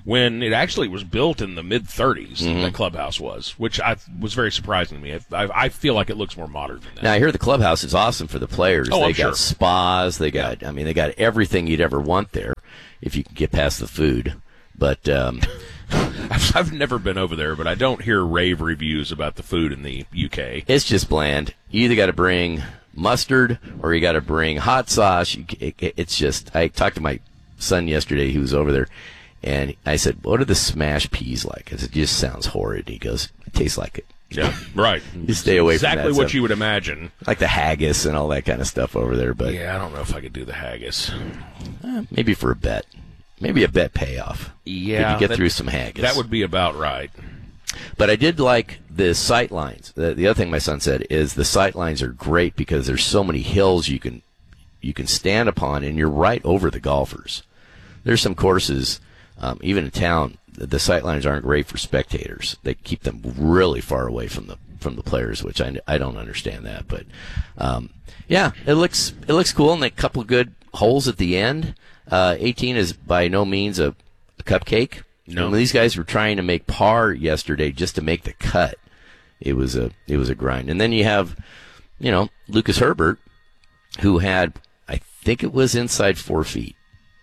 S13: when it actually was built in the mid thirties.
S12: Mhm.
S13: That clubhouse was, which I was very surprising to me. I, I, I feel like it looks more modern than that.
S12: Now I hear the clubhouse is awesome for the players.
S13: Oh,
S12: they
S13: I'm
S12: got
S13: sure.
S12: spas. They got. I mean, they got everything you'd ever want there, if you can get past the food. But um,
S13: I've, I've never been over there, but I don't hear rave reviews about the food in the U K.
S12: it's just bland. You either got to bring mustard or you got to bring hot sauce. You, it, it's just. I talked to my son yesterday. He was over there, and I said, "What are the smashed peas like?" I said, "It just sounds horrid." He goes, "It tastes like it."
S13: Yeah, right.
S12: You stay away from that
S13: Exactly what
S12: stuff.
S13: you would imagine.
S12: Like the haggis and all that kind of stuff over there. But
S13: Yeah, I don't know if I could do the haggis.
S12: eh, maybe for a bet. Maybe a bet payoff.
S13: Yeah,
S12: If you get
S13: that-
S12: through some haggis.
S13: That would be about right.
S12: But I did like the sight lines. The, the other thing my son said is the sight lines are great because there's so many hills you can you can stand upon, and you're right over the golfers. There's some courses, um, even in town, the, the sight lines aren't great for spectators. They keep them really far away from the from the players, which I, I don't understand that. But um, yeah, it looks it looks cool, and a couple of good holes at the end. Uh, eighteen is by no means a, a cupcake.
S13: No.
S12: When these guys were trying to make par yesterday just to make the cut, it was a it was a grind. And then you have, you know, Lucas Herbert, who had, I think it was inside four feet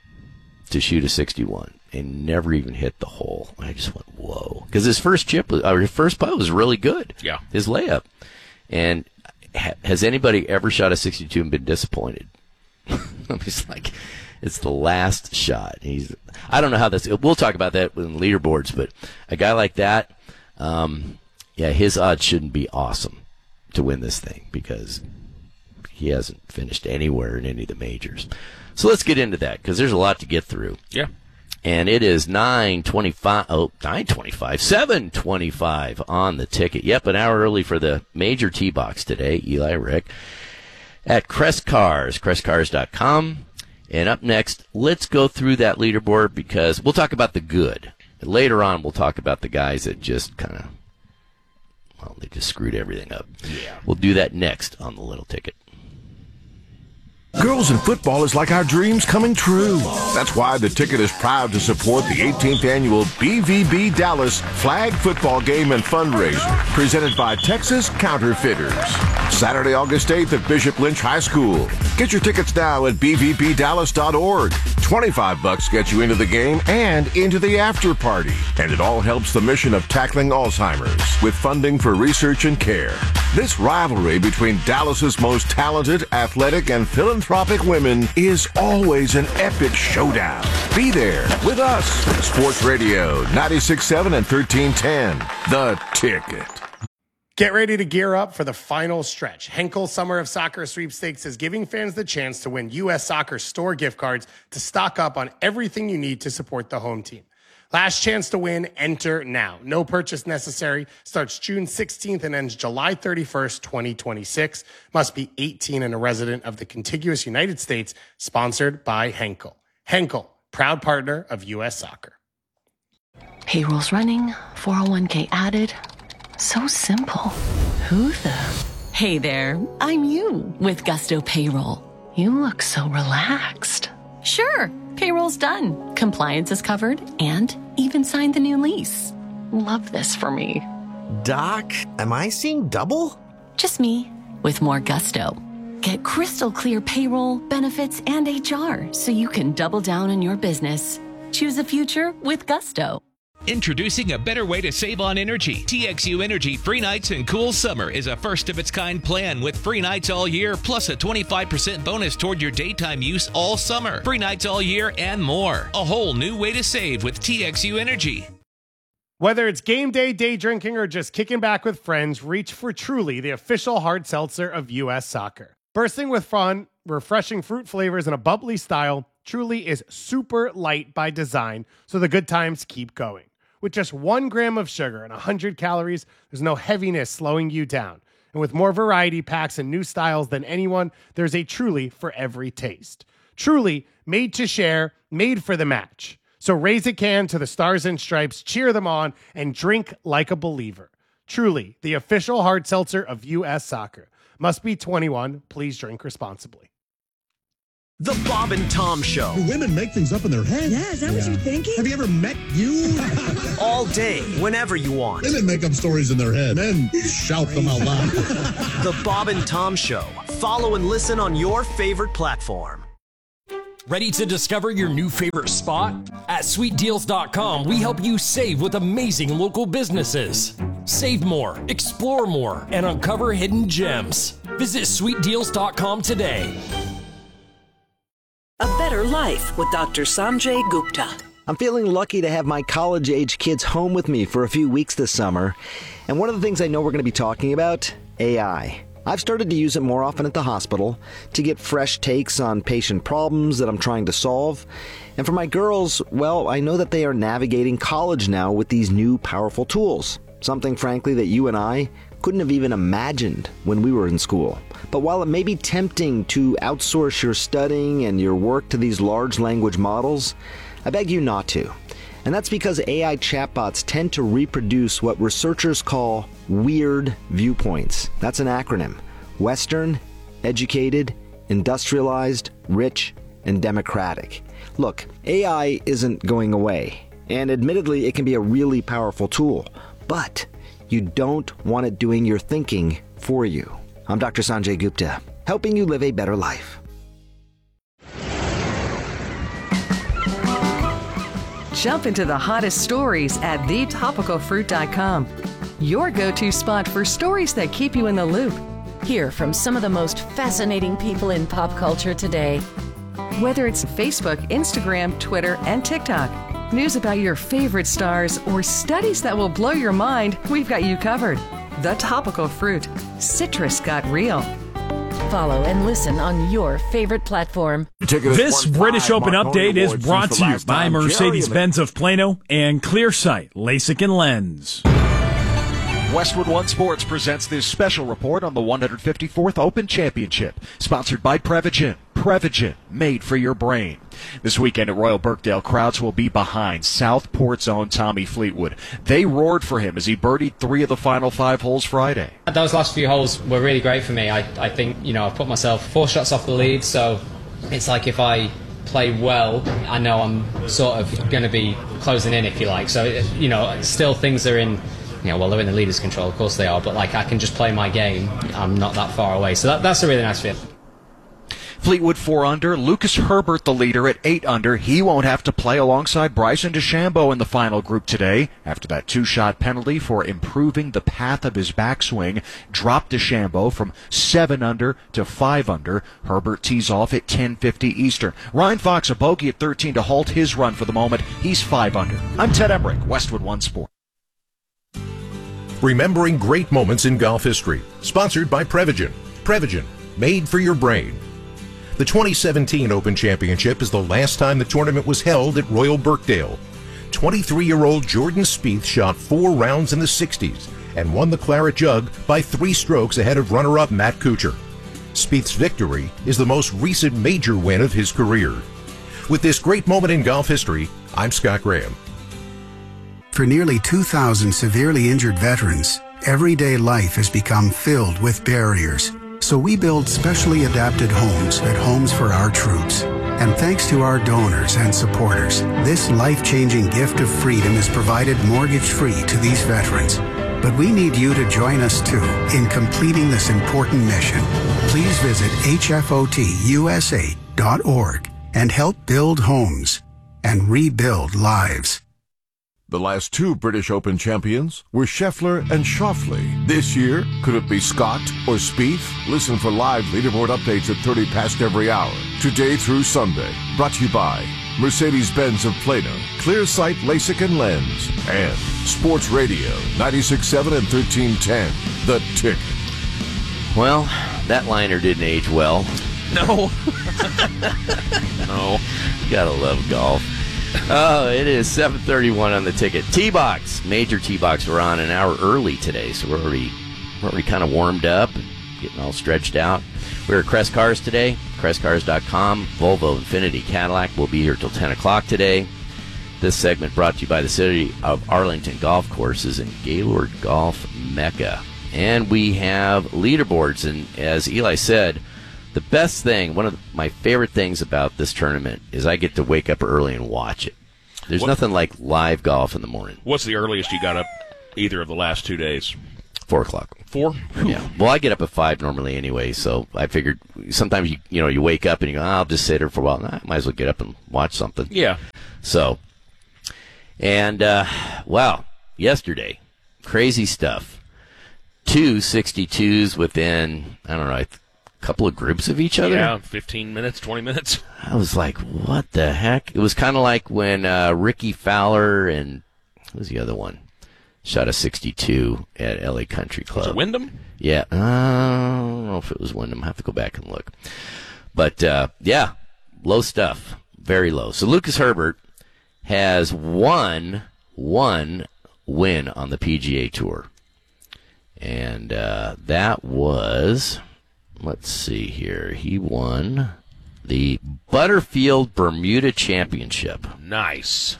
S12: to shoot a sixty-one and never even hit the hole. I just went, whoa, because his first chip was, or his first putt was really good.
S13: Yeah,
S12: his layup. And ha- has anybody ever shot a sixty-two and been disappointed? I'm just like, it's the last shot. He's, I don't know how that's, we'll talk about that in leaderboards, but a guy like that, um, yeah, his odds shouldn't be awesome to win this thing because he hasn't finished anywhere in any of the majors. So let's get into that because there's a lot to get through.
S13: Yeah.
S12: And it is nine twenty-five, oh, nine twenty-five, seven twenty-five on the ticket. Yep, an hour early for the major tee box today, Eli Rick, at Crest Cars, crest cars dot com. And up next, let's go through that leaderboard because we'll talk about the good. Later on, we'll talk about the guys that just kind of, well, they just screwed everything up.
S13: Yeah.
S12: We'll do that next on the Little Ticket.
S10: Girls in football is like our dreams coming true. That's why the Ticket is proud to support the eighteenth annual B V B Dallas Flag Football Game and Fundraiser, presented by Texas Counterfeiters. Saturday, August eighth at Bishop Lynch High School. Get your tickets now at b v b dallas dot org. twenty-five bucks gets you into the game and into the after party. And it all helps the mission of tackling Alzheimer's with funding for research and care. This rivalry between Dallas's most talented, athletic, and philanthropic women is always an epic showdown. Be there with us. Sports Radio ninety-six point seven and thirteen ten. The Ticket.
S17: Get ready to gear up for the final stretch. Henkel Summer of Soccer Sweepstakes is giving fans the chance to win U S Soccer store gift cards to stock up on everything you need to support the home team. Last chance to win, enter now. No purchase necessary. Starts June sixteenth and ends July thirty-first, twenty twenty-six. Must be eighteen and a resident of the contiguous United States. Sponsored by Henkel. Henkel, proud partner of U S Soccer.
S18: Payroll's running, four oh one k added. So simple. Who the? Hey there, I'm you with Gusto Payroll. You look so relaxed. Sure, payroll's done. Compliance is covered and even signed the new lease. Love this for me.
S19: Doc, am I seeing double?
S18: Just me with more gusto. Get crystal clear payroll, benefits, and H R so you can double down on your business. Choose a future with Gusto.
S20: Introducing a better way to save on energy. T X U Energy Free Nights and Cool Summer is a first-of-its-kind plan with free nights all year, plus a twenty-five percent bonus toward your daytime use all summer. Free nights all year and more. A whole new way to save with T X U Energy.
S17: Whether it's game day, day drinking, or just kicking back with friends, reach for Truly, the official hard seltzer of U S Soccer. Bursting with fun, refreshing fruit flavors, and a bubbly style, Truly is super light by design, so the good times keep going. With just one gram of sugar and one hundred calories, there's no heaviness slowing you down. And with more variety packs and new styles than anyone, there's a Truly for every taste. Truly, made to share, made for the match. So raise a can to the Stars and Stripes, cheer them on, and drink like a believer. Truly, the official hard seltzer of U S Soccer. Must be twenty-one. Please drink responsibly.
S1: The Bob and Tom Show.
S2: Do women make things up in their head?
S3: Yeah, is that yeah. what you're thinking?
S2: Have you ever met you?
S1: All day, whenever you want.
S2: Women make up stories in their head. Men shout them out loud.
S1: The Bob and Tom Show. Follow and listen on your favorite platform.
S4: Ready to discover your new favorite spot? At sweet deals dot com, we help you save with amazing local businesses. Save more, explore more, and uncover hidden gems. Visit sweet deals dot com today.
S5: A better life with Doctor Sanjay Gupta.
S19: I'm feeling lucky to have my college-age kids home with me for a few weeks this summer. And one of the things I know we're going to be talking about, A I. I've started to use it more often at the hospital to get fresh takes on patient problems that I'm trying to solve. And for my girls, well, I know that they are navigating college now with these new powerful tools. Something, frankly, that you and I couldn't have even imagined when we were in school. But while it may be tempting to outsource your studying and your work to these large language models, I beg you not to. And that's because A I chatbots tend to reproduce what researchers call weird viewpoints. That's an acronym. Western, educated, industrialized, rich, and democratic. Look, A I isn't going away. And admittedly, it can be a really powerful tool. But you don't want it doing your thinking for you. I'm Doctor Sanjay Gupta, helping you live a better life.
S6: Jump into the hottest stories at the topical fruit dot com. Your go-to spot for stories that keep you in the loop.
S21: Hear from some of the most fascinating people in pop culture today.
S6: Whether it's Facebook, Instagram, Twitter, and TikTok, news about your favorite stars, or studies that will blow your mind, we've got you covered. The Topical Fruit. Citrus got real.
S21: Follow and listen on your favorite platform.
S16: This British Open update is brought to you by Mercedes-Benz of Plano and Clearsight LASIK and Lens.
S7: Westwood One Sports presents this special report on the one hundred fifty-fourth Open Championship, sponsored by Prevagen. Prevagen, made for your brain. This weekend at Royal Birkdale, crowds will be behind Southport's own Tommy Fleetwood. They roared for him as he birdied three of the final five holes Friday.
S8: Those last few holes were really great for me. I, I think, you know, I've put myself four shots off the lead, so it's like if I play well, I know I'm sort of going to be closing in, if you like. So, you know, still things are in... You know, well, they're in the leader's control, of course they are, but like I can just play my game. I'm not that far away, so that, that's a really nice feeling.
S7: Fleetwood four under, Lucas Herbert the leader at eight under. He won't have to play alongside Bryson DeChambeau in the final group today after that two-shot penalty for improving the path of his backswing dropped DeChambeau from seven under to five under. Herbert tees off at ten fifty Eastern. Ryan Fox a bogey at thirteen to halt his run for the moment. He's five under. I'm Ted Emmerich, Westwood One Sports.
S9: Remembering great moments in golf history. Sponsored by Prevagen. Prevagen, made for your brain. The twenty seventeen Open Championship is the last time the tournament was held at Royal Birkdale. twenty-three-year-old Jordan Spieth shot four rounds in the sixties and won the Claret Jug by three strokes ahead of runner-up Matt Kuchar. Spieth's victory is the most recent major win of his career. With this great moment in golf history, I'm Scott Graham.
S30: For nearly two thousand severely injured veterans, everyday life has become filled with barriers. So we build specially adapted homes at Homes for Our Troops. And thanks to our donors and supporters, this life-changing gift of freedom is provided mortgage-free to these veterans. But we need you to join us, too, in completing this important mission. Please visit H F O T U S A dot org and help build homes and rebuild lives.
S10: The last two British Open champions were Scheffler and Schauffele. This year, could it be Scott or Spieth? Listen for live leaderboard updates at thirty past every hour, today through Sunday. Brought to you by Mercedes-Benz of Plano, Clearsight LASIK and Lens, and Sports Radio ninety-six point seven and thirteen ten, The Ticket.
S12: Well, that liner didn't age well.
S13: No.
S12: No. Gotta love golf. Oh, it is seven thirty-one on the Ticket. T-Box, major T-Box. We're on an hour early today, so we're already we're already kind of warmed up, getting all stretched out. We're at Crest Cars today, crest cars dot com. Volvo, Infiniti, Cadillac will be here till ten o'clock today. This segment brought to you by the City of Arlington Golf Courses and Gaylord Golf Mecca. And we have leaderboards, and as Eli said, The best thing, one of my favorite things about this tournament is I get to wake up early and watch it. There's
S13: What-
S12: nothing like live golf in the morning.
S13: What's the earliest you got up either of the last two days?
S12: Four o'clock.
S13: Four?
S12: Yeah. Well, I get up at five normally anyway, so I figured sometimes you you know you wake up and you go, oh, I'll just sit here for a while. Nah, I might as well get up and watch something.
S13: Yeah.
S12: So, and uh, wow, yesterday, crazy stuff. Two sixty-twos within I don't know a couple of groups of each other.
S13: Yeah, fifteen minutes, twenty minutes.
S12: I was like, what the heck? It was kind of like when uh, Ricky Fowler and who was the other one? Shot a sixty-two at L A Country Club.
S13: Was it Wyndham?
S12: Yeah. Uh, I don't know if it was Wyndham. I have to go back and look. But, uh, yeah, low stuff. Very low. So Lucas Herbert has one, one win on the P G A Tour. And uh, that was, let's see here. He won the Butterfield Bermuda Championship.
S13: Nice.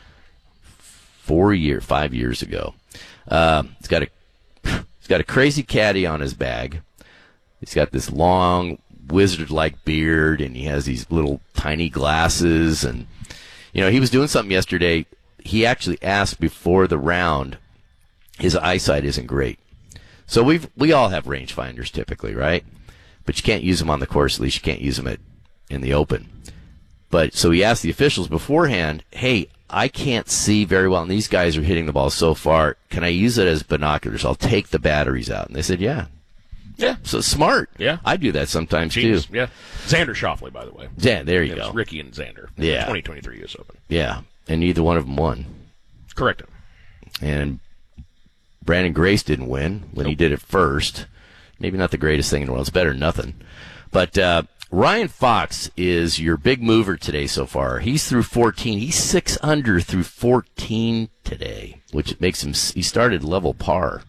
S12: Four year, five years ago. Uh, he's got a he's got a crazy caddy on his bag. He's got this long wizard-like beard, and he has these little tiny glasses. And you know, he was doing something yesterday. He actually asked before the round. His eyesight isn't great, so we've we all have rangefinders typically, right? But you can't use them on the course. At least you can't use them at in the open. But so he asked the officials beforehand, "Hey, I can't see very well, and these guys are hitting the ball so far. Can I use it as binoculars? I'll take the batteries out." And they said, yeah.
S13: Yeah.
S12: So smart.
S13: Yeah.
S12: I do that sometimes,
S13: Genius.
S12: too.
S13: Yeah. Xander Schauffele, by the way.
S12: Yeah, there you
S13: it
S12: go.
S13: was Ricky and Xander.
S12: Yeah.
S13: twenty twenty-three U S Open.
S12: Yeah, and neither one of them won.
S13: Correct.
S12: And Brandon Grace didn't win when nope. he did it first. Maybe not the greatest thing in the world. It's better than nothing. But uh, Ryan Fox is your big mover today so far. He's through fourteen. He's six under through fourteen today, which makes him, he started level par.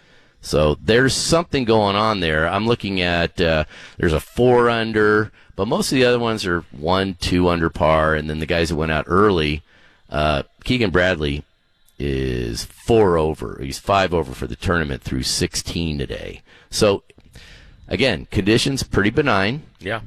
S12: So there's something going on there. I'm looking at, uh, there's a four under, but most of the other ones are one, two under par, and then the guys that went out early, uh, Keegan Bradley is four over. He's five over for the tournament through sixteen today. So, again, conditions pretty benign.
S13: Yeah.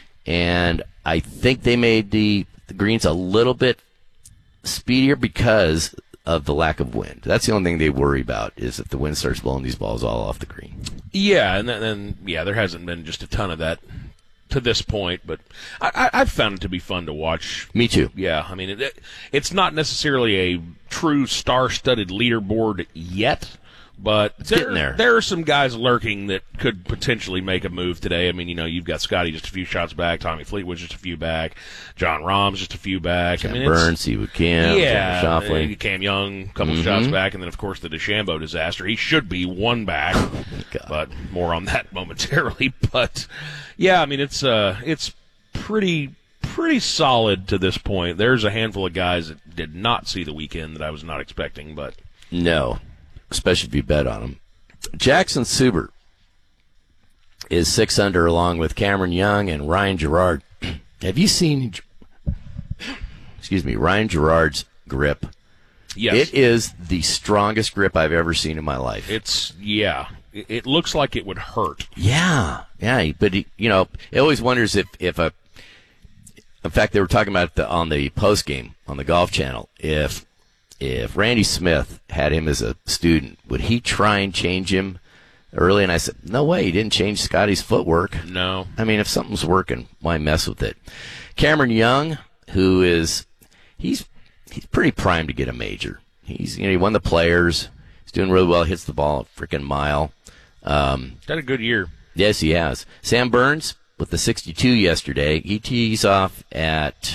S12: And I think they made the, the greens a little bit speedier because of the lack of wind. That's the only thing they worry about, is if the wind starts blowing these balls all off the green.
S13: Yeah, and then, and, yeah, there hasn't been just a ton of that to this point, but I, I, I've found it to be fun to watch.
S12: Me too.
S13: Yeah, I mean, it, it, it's not necessarily a true star-studded leaderboard yet, but
S12: it's
S13: there,
S12: getting there.
S13: There are some guys lurking that could potentially make a move today. I mean, you know, you've got Scotty just a few shots back, Tommy Fleetwood's just a few back, John Rahm's just a few back.
S12: Cam
S13: I mean,
S12: Burns, Siwoo Kim,
S13: yeah,
S12: Schauffele.
S13: Cam Young, a couple
S12: mm-hmm.
S13: shots back, and then, of course, the DeChambeau disaster. He should be one back, but more on that momentarily. But, yeah, I mean, it's uh, it's pretty pretty solid to this point. There's a handful of guys that did not see the weekend that I was not expecting, but
S12: no. Especially if you bet on him. Jackson Subert is six under along with Cameron Young and Ryan Gerard. Have you seen, excuse me, Ryan Gerard's grip?
S13: Yes.
S12: It is the strongest grip I've ever seen in my life.
S13: It's, yeah, it, it looks like it would hurt.
S12: Yeah, yeah, but, he, you know, it always wonders if, if a, in fact, they were talking about the, on the post game on the Golf Channel, if If Randy Smith had him as a student, would he try and change him early? And I said, no way. He didn't change Scotty's footwork.
S13: No.
S12: I mean, if something's working, why mess with it? Cameron Young, who is, he's he's pretty primed to get a major. He's, you know, he won the Players. He's doing really well. Hits the ball a freaking mile. Um,
S13: Had a good year.
S12: Yes, he has. Sam Burns with the sixty-two yesterday. He tees off at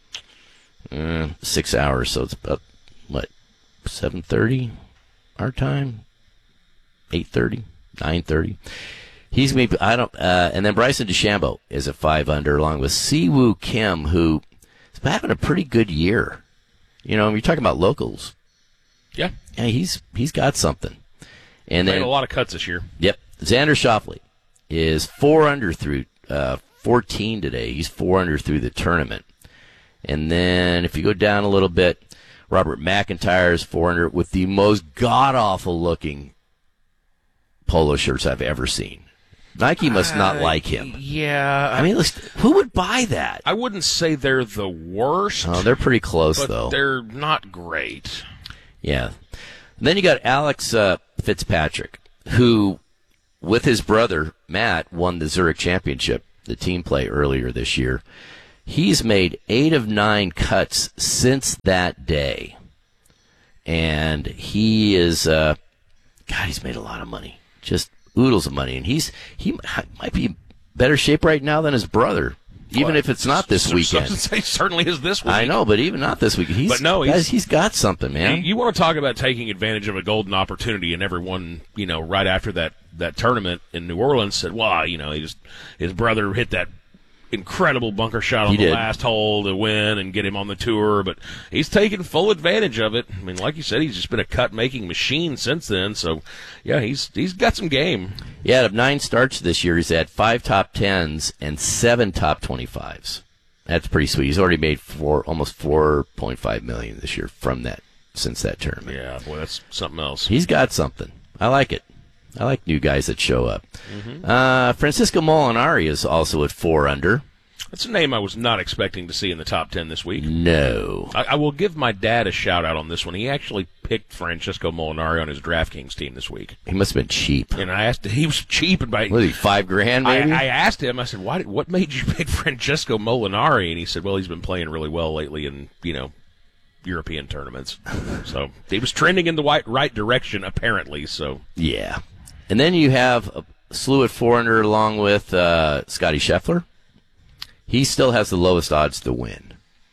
S12: uh, six hours, so it's about, what, seven thirty our time? eight thirty, nine thirty. He's maybe, I don't, uh, and then Bryson DeChambeau is at five under, along with Siwoo Kim, who is having a pretty good year. You know, you're talking about locals.
S13: Yeah.
S12: Yeah, he's he's got something. And
S13: Made
S12: then
S13: a lot of cuts this year.
S12: Yep. Xander Schauffele is four under through uh, fourteen today. He's four under through the tournament. And then if you go down a little bit, Robert McIntyre is four under with the most god-awful looking polo shirts I've ever seen. Nike must not
S13: Uh,
S12: like him.
S13: Yeah.
S12: I mean, listen, who would buy that?
S13: I wouldn't say they're the worst.
S12: Oh, they're pretty close,
S13: but
S12: though.
S13: They're not great.
S12: Yeah. And then you got Alex uh, Fitzpatrick, who, with his brother Matt, won the Zurich Championship, the team play earlier this year. He's made eight of nine cuts since that day. And he is, uh, God, he's made a lot of money. Just oodles of money. And he's he might be in better shape right now than his brother, even
S13: Well,
S12: if it's not this
S13: so-
S12: weekend.
S13: so- He certainly is this week.
S12: I know, but even not this weekend. He's,
S13: But no, he's-
S12: guys, he's got something, man.
S13: You, you want to talk about taking advantage of a golden opportunity, and everyone, you know, right after that, that tournament in New Orleans said, well, you know, he just, his brother hit that incredible bunker shot on
S12: He
S13: the
S12: did.
S13: last hole to win and get him on the tour, but he's taken full advantage of it. I mean, like you said, he's just been a cut-making machine since then, so, yeah, he's he's got some game.
S12: Yeah, out of nine starts this year, he's had five top tens and seven top twenty-fives. That's pretty sweet. He's already made four, almost four point five million dollars this year from that, since that tournament.
S13: Yeah, boy, that's something else.
S12: He's got something. I like it. I like new guys that show up.
S13: Mhm.
S12: Uh, Francisco Molinari is also at four under.
S13: That's a name I was not expecting to see in the top ten this week.
S12: No.
S13: I, I will give my dad a shout-out on this one. He actually picked Francisco Molinari on his DraftKings team this week.
S12: He must have been cheap.
S13: And I asked, he was cheap. And by,
S12: Was he five grand, maybe?
S13: I, I asked him, I said, Why, what made you pick Francesco Molinari? And he said, well, he's been playing really well lately in, you know, European tournaments. So he was trending in the right, right direction, apparently. So
S12: Yeah. And then you have a slew at four under along with uh, Scotty Scheffler. He still has the lowest odds to win.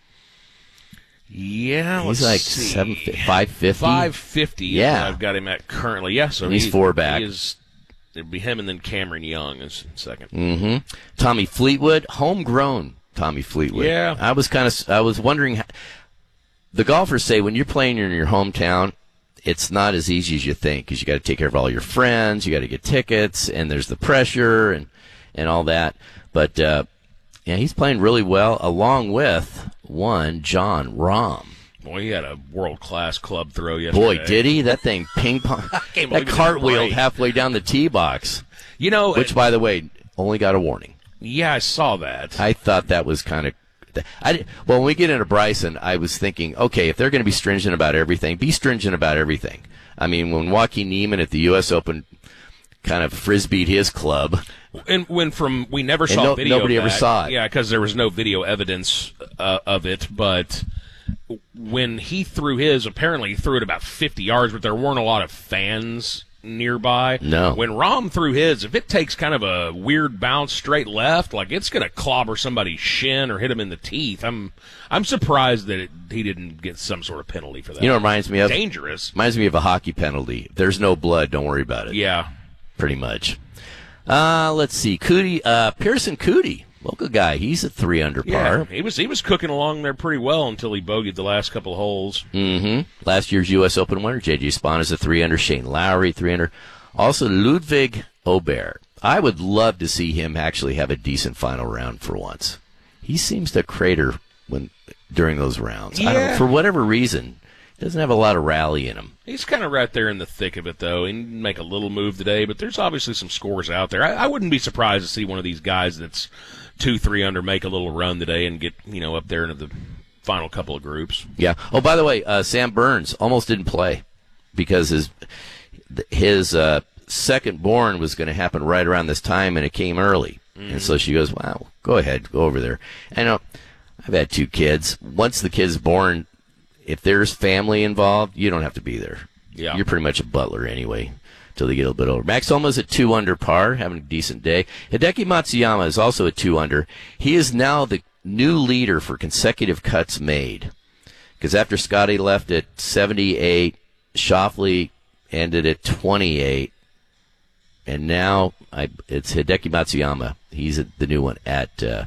S13: Yeah,
S12: He's
S13: let's
S12: like
S13: see.
S12: seven, five fifty.
S13: five fifty.
S12: Yeah.
S13: I've got him at currently. Yeah, so
S12: And he's
S13: he-
S12: four back.
S13: He is, it'd be him and then Cameron Young is second.
S12: Mm-hmm. Tommy Fleetwood, homegrown Tommy Fleetwood.
S13: Yeah.
S12: I was kind of, I was wondering, how, the golfers say when you're playing in your hometown, it's not as easy as you think because you got to take care of all your friends, you got to get tickets, and there's the pressure and and all that. But uh, yeah, he's playing really well, along with one John Rahm.
S13: Boy, he had a world-class club throw yesterday.
S12: Boy, did he? That thing ping pong,
S13: Can't believe
S12: that
S13: he didn't
S12: cartwheeled
S13: break.
S12: halfway down the tee box.
S13: You know,
S12: which by the way, only got a warning.
S13: Yeah, I saw that.
S12: I thought that was kind of. I did, well, when we get into Bryson, I was thinking, okay, if they're going to be stringent about everything, be stringent about everything. I mean, when Joaquin Niemann at the U S Open kind of frisbeed his club,
S13: And when from we never
S12: And
S13: saw
S12: no-
S13: video.
S12: nobody
S13: of
S12: ever
S13: that.
S12: saw it.
S13: Yeah, because there was no video evidence uh, of it. But when he threw his, apparently he threw it about fifty yards, but there weren't a lot of fans nearby.
S12: No.
S13: When Rahm threw his, if it takes kind of a weird bounce straight left, like it's going to clobber somebody's shin or hit him in the teeth. I'm I'm surprised that it, he didn't get some sort of penalty for that.
S12: you know, it reminds me of
S13: dangerous.
S12: Reminds me of a hockey penalty. If there's no blood, don't worry about it.
S13: Yeah.
S12: Pretty much. Uh, let's see, Cootie, uh, Pearson Cootie, local guy. He's at three under
S13: Yeah,
S12: par.
S13: he was he was cooking along there pretty well until he bogeyed the last couple of holes.
S12: Mm-hmm. Last year's U S Open winner, J J Spawn, is a three under. Shane Lowry, three under. Also, Ludwig Aubert. I would love to see him actually have a decent final round for once. He seems to crater when during those rounds. I don't
S13: Yeah.
S12: know, for whatever reason, he doesn't have a lot of rally in him.
S13: He's kind of right there in the thick of it, though. He didn't make a little move today, but there's obviously some scores out there. I, I wouldn't be surprised to see one of these guys that's two, three under make a little run today and get, you know, up there into the final couple of groups.
S12: Yeah. Oh, by the way, uh, Sam Burns almost didn't play because his his uh, second born was going to happen right around this time, and it came early.
S13: Mm.
S12: And so she goes, "Wow, go ahead, go over there." I know I've had two kids. Once the kid's born, if there's family involved, you don't have to be there.
S13: Yeah.
S12: You're pretty much a butler anyway until they get a little bit older. Max Homa's at two under par, having a decent day. Hideki Matsuyama is also at two under. He is now the new leader for consecutive cuts made. Because after Scotty left at seventy-eight, Schauffele ended at twenty-eight, and now I, it's Hideki Matsuyama. He's at the new one at uh,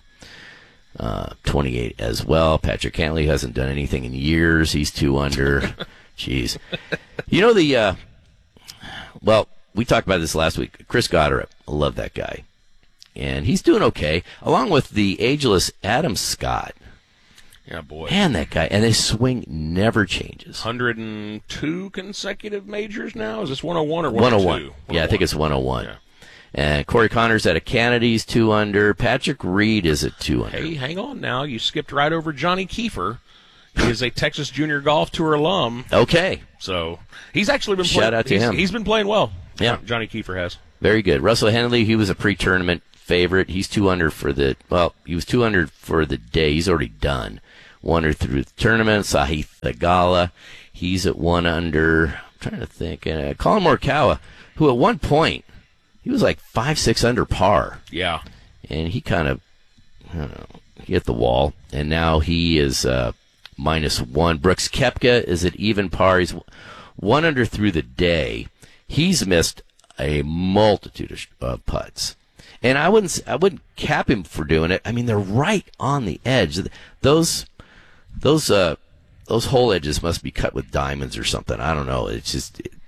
S12: uh, twenty-eight as well. Patrick Cantley hasn't done anything in years. He's two under. Jeez. You know the, uh, well, we talked about this last week. Chris Goddard, I love that guy. And he's doing okay, along with the ageless Adam Scott.
S13: Yeah, boy.
S12: Man, that guy. And his swing never changes.
S13: one hundred two consecutive majors now? Is this one oh one or
S12: one oh
S13: one oh
S12: one.
S13: two?
S12: Yeah, I think it's one oh one.
S13: Yeah.
S12: And Corey Connors at a Kennedy's two under. Patrick Reed is at two under.
S13: Hey, hang on now. You skipped right over Johnny Kiefer. He is a Texas Junior Golf Tour alum.
S12: Okay.
S13: So he's actually been playing.
S12: Shout out to
S13: he's,
S12: him.
S13: He's been playing well.
S12: Yeah.
S13: Johnny Kiefer has.
S12: Very good. Russell Henley, he was a pre-tournament favorite. He's two under for the, well, he was two under for the day. He's already done. One under through the tournament. Sahith Theegala, he's at one under. I'm trying to think. Uh, Colin Morikawa, who at one point, he was like five, six under par.
S13: Yeah.
S12: And he kind of, I don't know, he hit the wall. And now he is uh, minus one. Brooks Koepka is at even par. He's one under through the day. He's missed a multitude of, of putts. And I wouldn't I wouldn't cap him for doing it. I mean, they're right on the edge. Those those uh those hole edges must be cut with diamonds or something. I don't know. It's just